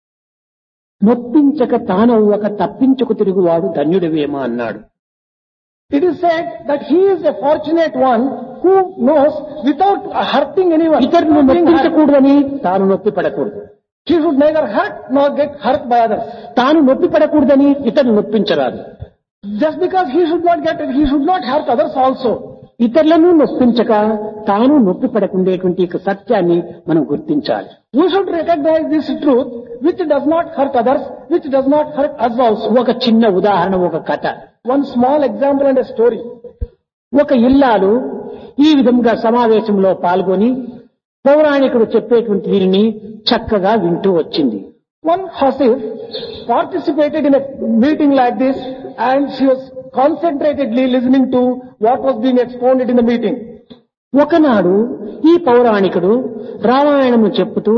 నొప్పించక తానవ్వక తప్పించుకు తిరుగువాడు ధన్యుడివేమా అన్నాడు. It is said that he is a fortunate one who knows without hurting anyone. ఇతరులను నొప్పించకూడదని తాను నొప్పి పడకూడదు. He should neither hurt nor get hurt by others. తాను నొప్పి పడకూడదని ఇతరులు నొప్పించరాదు. Just because he should not get it, he should not hurt others also. ఇతరులను నొప్పించక తాను నొప్పి పడకుండేటువంటి సత్యాన్ని మనం గుర్తించాలి. We should recognize this truth which does not hurt others, which does not hurt us also. ఒక చిన్న ఉదాహరణ, ఒక కథ. One small example and a story. ఒక ఇల్లాలు ఈ విధంగా సమావేశంలో పాల్గొని పౌరాణికుడు చెప్పేటువంటి దీనిని చక్కగా వింటూ వచ్చింది. One Hasif participated in a meeting like this and she was concentratedly listening to what was being expounded in the meeting. ఒకనాడు ఈ పౌరాణికుడు రామాయణము చెప్పుతూ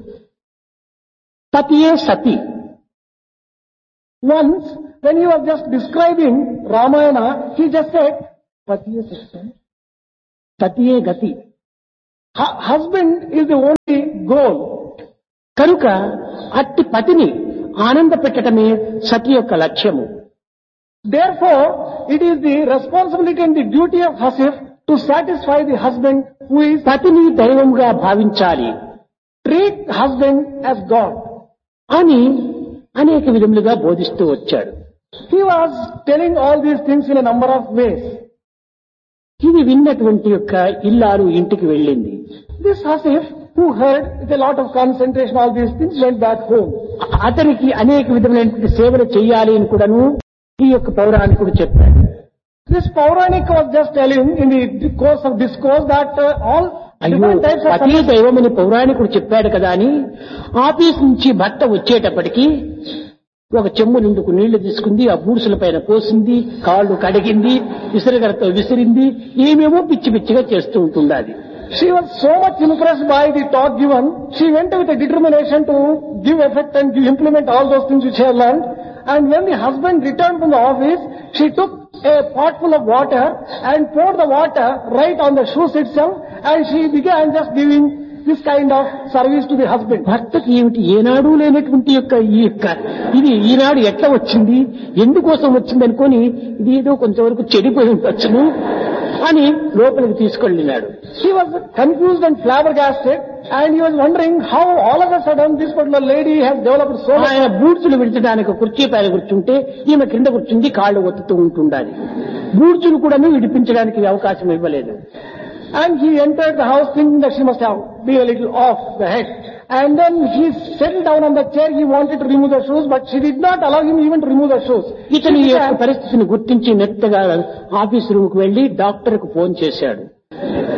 పతియే సతి. Once when he was just describing Ramayana, he just said, Patiye Sati, పతియే గతి. husband is the only goal. కనుక అట్టి పతిని ఆనంద పెట్టడమే సతి యొక్క లక్ష్యము. Therefore, it is the responsibility and the duty of Hasif to satisfy the husband who is, పతిని దైవంగా భావించాలి, treat husband as God. అని అనేక విధములుగా బోధిస్తూ వచ్చాడు. He was telling all these things in a number of ways. ఇది విన్నటువంటి యొక్క ఇల్లాలు ఇంటికి వెళ్ళింది. This Hasif, who heard with a lot of concentration all these things, went back home. అతనికి అనేక విధములైనటువంటి సేవలు చేయాలి అని కూడాను ఈ యొక్క పౌరాణికుడు చెప్పాడు. This Pauranik was just telling in the course of discourse that all అయ్యో different types of పతి దైవం అని పౌరాణికుడు చెప్పాడు కదా అని ఆఫీస్ నుంచి భర్త వచ్చేటప్పటికి ఒక చెమ్ము నిండుకు నీళ్లు తీసుకుంది, ఆ బూడ్సుల పైన పోసింది, కాళ్ళు కడిగింది, విసిరిగడతో విసిరింది, ఏమేమో పిచ్చి పిచ్చిగా చేస్తూ ఉంటుండాలి. She was so much impressed by the talk given, she went with a determination to give effect and implement all those things which she had learned. And when the husband returned from the office, she took a pot full of water and poured the water right on the shoes itself, and she began just giving this kind of service to the husband. భర్తకి ఏమిటి ఏనాడు లేనటువంటి యొక్క ఇది ఈనాడు ఎట్లా వచ్చింది, ఎందుకోసం వచ్చింది అనుకొని ఇది ఏదో కొంతవరకు చెడిపోయి ఉండొచ్చును అని లోపలికి తీసుకెళ్ళినాడు. He was confused and flabbergasted, and he was wondering how all of a sudden this particular lady has developed so much. ఆయన బూడ్చులు విడిచడానికి కుర్చీ పైన కూర్చుంటే ఈమె కింద కూర్చుంది, కాళ్ళు ఒత్తుతూ ఉంటుండాలి. బూడ్చులు కూడా విడిపించడానికి అవకాశం ఇవ్వలేదు. And he entered the house thinking that she must have been a little off the head. And then he settled down on the chair. He wanted to remove the shoes, but she did not allow him even to remove the shoes. ఇతని యొక్క పరిస్థితిని గుర్తించి నెట్టగా office room కు వెళ్లి doctor కు phone చేశాడు.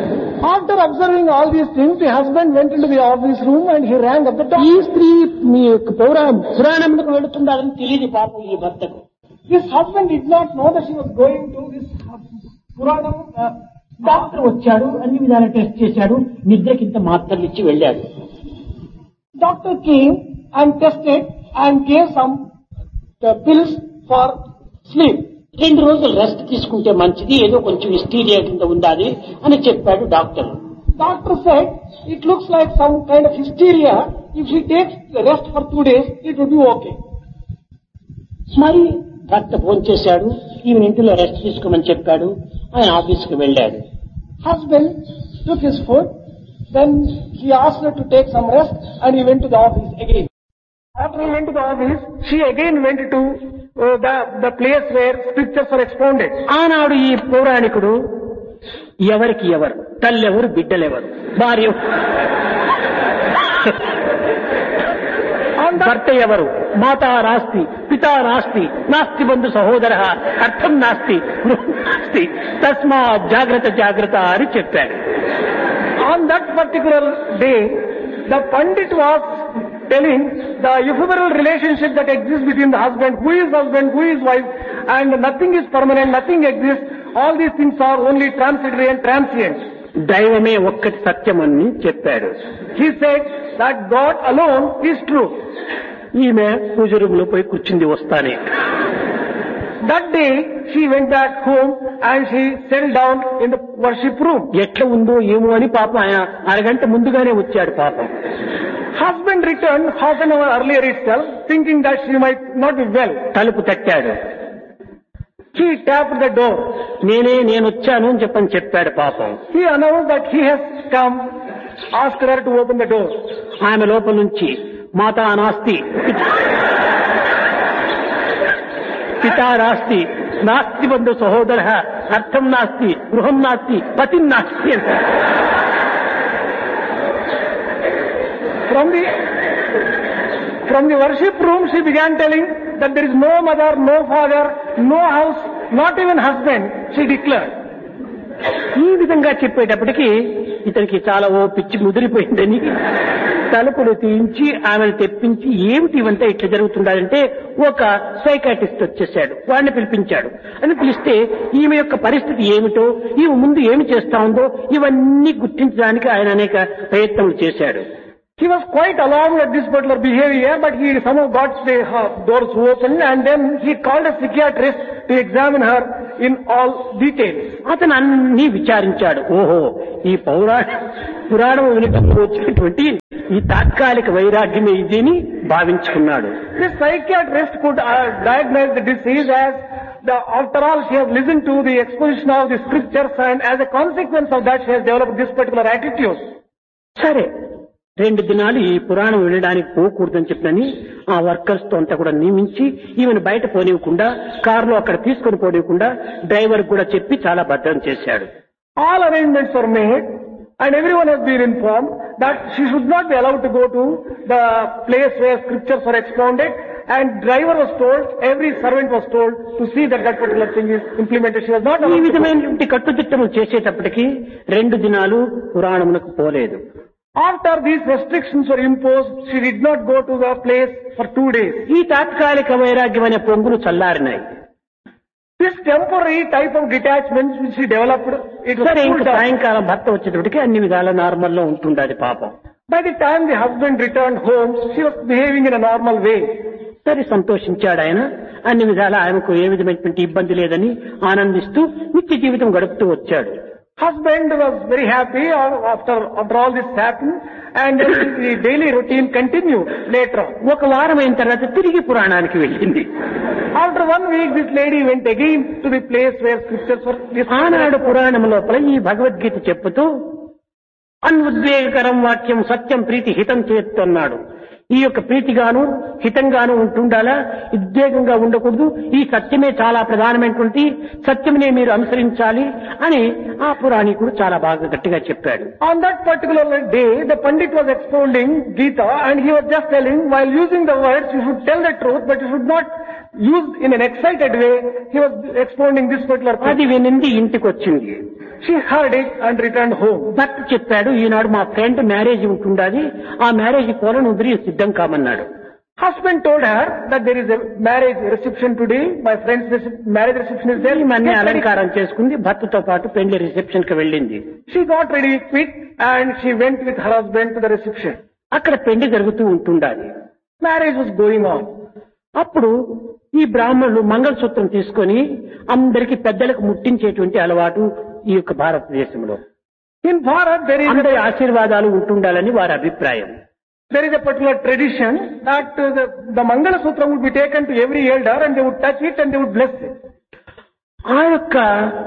After observing all these things, the husband went into the office room and he rang up the ఈ doctor. స్త్రీ మీ యొక్క పురాణములకు వెళుతుండాలని తెలియదు పాపం ఈ భర్తకు. This husband did not know that she was going to this Puranam. Doctor వచ్చాడు, అన్ని విధాలు టెస్ట్ చేశాడు, నిద్రకింత మాత్రలు ఇచ్చి వెళ్ళాడు. Doctor came and tested and gave some pills for sleep. 2 రోజులు రెస్ట్ తీసుకుంటే మంచిది, ఏదో కొంచెం హిస్టీరియా కింద ఉండాలి అని చెప్పాడు doctor. Doctor said, it looks like some kind of hysteria. If she takes rest for 2 days, it would be okay. మరి భర్త ఫోన్ చేశాడు, ఈమె ఇంటిలో రెస్ట్ తీసుకోమని చెప్పాడు, ఆయన ఆఫీస్కి వెళ్ళాడు. Husband took his food, then he asked her to take some rest and he went to the office again. After he went to the office, she again went to the place where scriptures are expounded. ఆనాడు ఈ పౌరాణికుడు ఎవరికి ఎవరు, తల్లెవరు, బిడ్డలెవరు, భార్య భర్త ఎవరు, మాతా నాస్తి, పితా నాస్తి, నాస్తి బంధు సహోదర, అర్థం నాస్తి, గృహం నాస్తి, తస్మా జాగ్రత్త జాగ్రత్త అని చెప్పాడు. On that particular day, the Pandit was telling the ephemeral relationship that exists between the husband, who is wife, and nothing is permanent, nothing exists. All these things are only transitory and transient. దైవమే ఒక్కటి సత్యమని చెప్పాడు. He said that God alone is true. ఈమె పూజ room లో పోయి కూర్చుంది వస్తానే. That day she went back home and she settled down in the worship room. ఎట్లా ఉందో ఏమో అని పాపం ఆయన అరగంట ముందుగానే వచ్చాడు పాపం. Husband returned half an hour earlier itself, thinking that she might not be well. తలుపు తట్టాడు. He tapped the door. నేను వచ్చాను అని చెప్పాడు పాపం. He announced that he has come, asked her to open the door. ఆమె లోపల నుంచి మాతా నాస్తి, పితా నాస్తి, నాస్తి బంధు సహోదర, అర్థం నాస్తి, గృహం నాస్తి, పతి నాస్తి అంట. From the worship room she began telling that there is no mother, no father, no house, not even husband, she declared. ఈ విధంగా చెప్పేటప్పటికి ఇతనికి చాలా పిచ్చి ముదిరిపోయిందని తలుపులు తీయించి ఆమెను తెప్పించి ఏమిటి ఇవంతా ఇట్లా జరుగుతుండాలంటే ఒక సైకాట్రిస్ట్ వచ్చేసాడు, వాడిని పిలిపించాడు. అని పిలిస్తే ఈమె యొక్క పరిస్థితి ఏమిటో, ఈమె ముందు ఏమి చేస్తా ఉందో ఇవన్నీ గుర్తించడానికి ఆయన అనేక ప్రయత్నాలు చేశాడు. He was quite alarmed at this particular behavior, but he somehow got the doors open and then he called a psychiatrist to examine her in all details. అతను అన్ని విచారించాడు. ఓహో, ఈ పురాణం వినటంలో వచ్చినటువంటి ఈ తాత్కాలిక వైరాగ్యమే ఇది అని భావించుకున్నాడు. This psychiatrist could diagnose the disease as after all she has listened to the exposition of the scriptures and as a consequence of that she has developed this particular attitude. సరే, 2 దినాలు ఈ పురాణం వినడానికి పోకూడదని చెప్పని ఆ వర్కర్స్ తో అంతా కూడా నియమించి ఈమెను బయట పోనివ్వకుండా కారులో అక్కడ తీసుకొని పోనివ్వకుండా డ్రైవర్ కూడా చెప్పి చాలా భద్రం చేశాడు. All arrangements were made and everyone has been informed that she should not be allowed to go to the place where scriptures are expounded, and driver was told, every servant was told to see that that particular thing is implemented. She was not allowed ఈ to go. విధమైనటువంటి కట్టుదిట్టములు చేసేటప్పటికి 2 దినాలు పురాణమునకు పోలేదు. After these restrictions were imposed, she did not go to the place for 2 days. ఈ తాత్కాలిక వైరాగ్యం అనే పొంగులు చల్లారినాయి. This temporary type of detachment which she developed, it was సరే, cooled ఇంకా down. సాయంకాలం భర్త వచ్చేటప్పటికి అన్ని విధాల నార్మల్ లో ఉంటుండది పాపం. By the time the husband returned home, she was behaving in a normal way. సరే, సంతోషించాడు ఆయన. అన్ని విధాల ఆయనకు ఏ విధమైనటువంటి ఇబ్బంది లేదని ఆనందిస్తూ నిత్య జీవితం గడుపుతూ వచ్చాడు. Husband was very happy after all this happened, and the daily routine continued later on. ఒక వారం అయిన తర్వాత తిరిగి పురాణానికి వెళ్ళింది. After 1 week, this lady went again to the place where scriptures were ఆనాడు discussed. పురాణం లోపల ఈ భగవద్గీత చెప్పుతూ అన్ఉద్వేగకరం వాక్యం సత్యం ప్రీతి హితం చేస్తున్నాడు. ఈ యొక్క ప్రీతిగాను హితంగాను ఉంటుండాలా, ఉద్వేగంగా ఉండకూడదు. ఈ సత్యమే చాలా ప్రధానమైనటువంటి సత్యమునే మీరు అనుసరించాలి అని ఆ పురాణికుడు చాలా బాగా గట్టిగా చెప్పాడు. On that particular day, the Pandit was expounding Gita and he was just telling, while using the words, you should tell the truth, but you should not used in an excited way, he was expounding this particular thing. అది వినింది ఇంటికి వచ్చింది. She heard it and returned home. భర్త చెప్పాడు, ఈనాడు మా friend marriage ఉంటుండాది, ఆ marriage పోలను వదిలి సిద్ధం కామన్నాడు. Husband told her that there is a marriage reception today. My friend's marriage reception is there. ఈమె అన్ని Get ready. అలంకారం చేసుకుంది, భర్తతో పాటు పెళ్లి రిసెప్షన్ కి వెళ్ళింది. She got ready quick and she went with her husband to the reception. అక్కడ పెళ్లి జరుగుతూ ఉంటుండాది. Marriage was going on. అప్పుడు ఈ బ్రాహ్మణులు మంగళసూత్రం తీసుకొని అందరికి పెద్దలకు ముట్టించేటువంటి అలవాటు ఈ యొక్క భారతదేశంలో. In Bharat, అందరి ఆశీర్వాదాలు ఉంటుండాలని వారి అభిప్రాయం. there is a particular tradition that the Mangala Sutra would be taken to every elder and they would touch it and they would bless it. ఆ యొక్క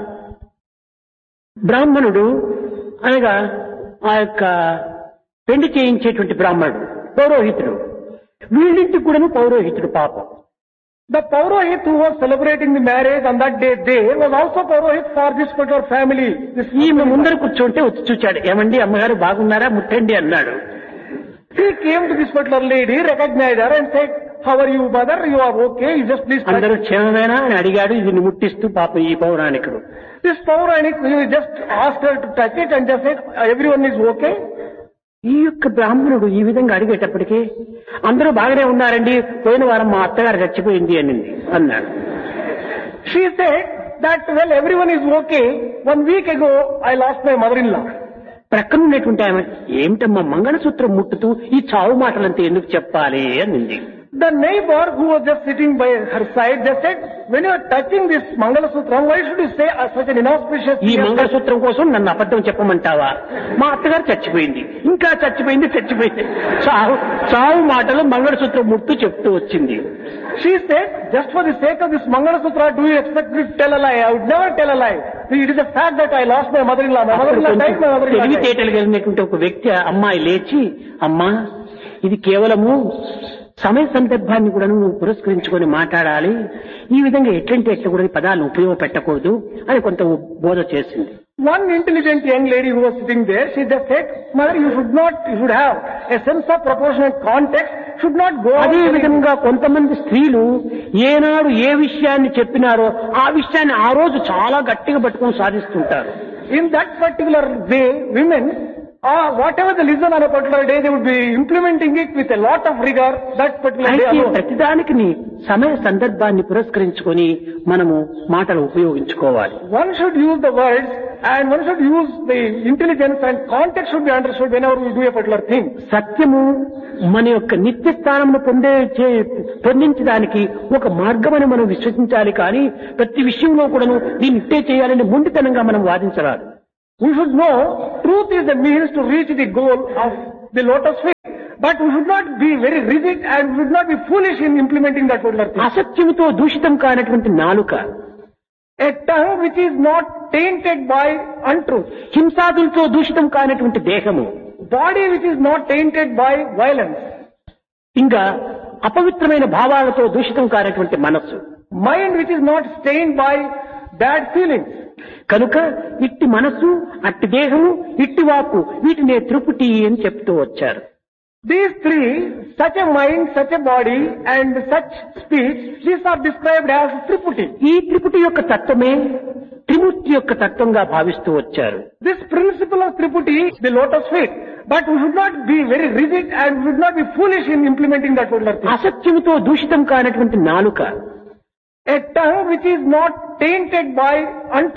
బ్రాహ్మణుడు అనగా ఆ యొక్క పెళ్లి చేయించేటువంటి బ్రాహ్మణుడు పౌరోహితుడు, వీళ్ళింటికి కూడా పౌరోహితుడు పాపం. The Paurohit who was celebrating the marriage on that day was also Paurohit for this particular family. ఈమె ముందర కూర్చోంటే వచ్చి చూచాడు, ఏమండి అమ్మగారు బాగున్నారా, ముట్టండి అన్నాడు. He came to this particular lady, recognized her and said, how are you mother? You are okay? You just please touch. అందరూ క్షేమమేనా అని అడిగాడు. ఇది ముట్టిస్తూ పాపం ఈ పౌరాణికుడు. This Pauranik, he just asked her to touch it and just said, everyone is okay? ఈ యొక్క బ్రాహ్మణుడు ఈ విధంగా అడిగేటప్పటికీ అందరూ బాగానే ఉన్నారండి, పోయిన వారం మా అత్తగారు చచ్చిపోయింది అన్నాడు. She said that, well, everyone is okay. 1 week ago, I lost my mother-in-law. ప్రక్కన ఉన్నటువంటి ఆమె, ఏమిటమ్మా మంగళసూత్రం ముట్టుతూ ఈ చావు మాటలంతా ఎందుకు చెప్పాలి అనింది. The neighbor who was just sitting by her side just said, when you are touching this Mangala Sutra, why should you say such an inauspicious ఈ thing? మంగళసూత్రం కోసం నన్ను అబద్ధం చెప్పమంటావా? మా అత్తగారు చచ్చిపోయింది, ఇంకా చచ్చిపోయింది. చావు మాటలు మంగళసూత్రం ముట్టు చెప్తూ వచ్చింది. She said, just for the sake of this Mangala Sutra, do you expect me to tell a lie? I would never tell a lie. It is a fact that I lost my mother-in-law. My mother-in-law died, my mother-in-law died. తెలివితేటలు కలిగినటువంటి ఒక వ్యక్తి అమ్మాయి లేచి, అమ్మా ఇది కేవలము సమయ సందర్భాన్ని కూడా నువ్వు పురస్కరించుకొని మాట్లాడాలి, ఈ విధంగా ఎట్లా కూడా ఈ పదాలను ఉపయోగపెట్టకూడదు అని కొంత బోధ చేసింది. One intelligent young lady who was sitting there, she just said, mother, you should have a sense of proportionate context, should not go on. అదే విధంగా కొంతమంది స్త్రీలు ఏనాడు ఏ విషయాన్ని చెప్పినారో ఆ విషయాన్ని ఆ రోజు చాలా గట్టిగా పట్టుకొని సాధిస్తుంటారు. In that particular way, women, whatever they listen on a particular day, they would be implementing it with a lot of rigor that particular day అయితే alone. ప్రతిదానికి సమయ సందర్భాన్ని పురస్కరించుకొని మనము మాటలు ఉపయోగించుకోవాలి. One should use the words and one should use the intelligence and context should be understood whenever we do a particular thing. సత్యము మన యొక్క నిత్య స్థానమును పొందించడానికి ఒక మార్గమని మనం విశ్వసించాలి, కానీ ప్రతి విషయంలో కూడాను దీన్ని ఇట్టే చేయాలని మొండితనంగా మనం వాదించరాదు. We should know truth is the means to reach the goal of the lotus feet. But we should not be very rigid and we should not be foolish in implementing that particular thing. అసత్యముతో దూషితం కానటువంటి నాలుక, A tongue which is not tainted by untruth. హింసాదులతో దూషితం కానటువంటి దేహము, Body which is not tainted by violence. ఇంకా అపవిత్రమైన భావాలతో దూషితం కానటువంటి మనస్సు, Mind which is not stained by bad feelings. కనుక ఇట్టి మనస్సు, అట్టి దేహము, ఇట్టి వాక్కు, వీటినే త్రిపుటి అని చెప్తూ వచ్చారు. These three, such a mind, such a body and such speech, these are described as Triputi. ఈ త్రిపుటి యొక్క తత్వమే త్రిమూర్తి యొక్క తత్వంగా భావిస్తూ వచ్చారు. This principle of Triputi is the lotus feet. But we should not be very rigid and we should not be foolish in implementing that particular thing. అసత్యముతో దూషితం కానటువంటి నాలుక, A tongue which is not tainted by untruth.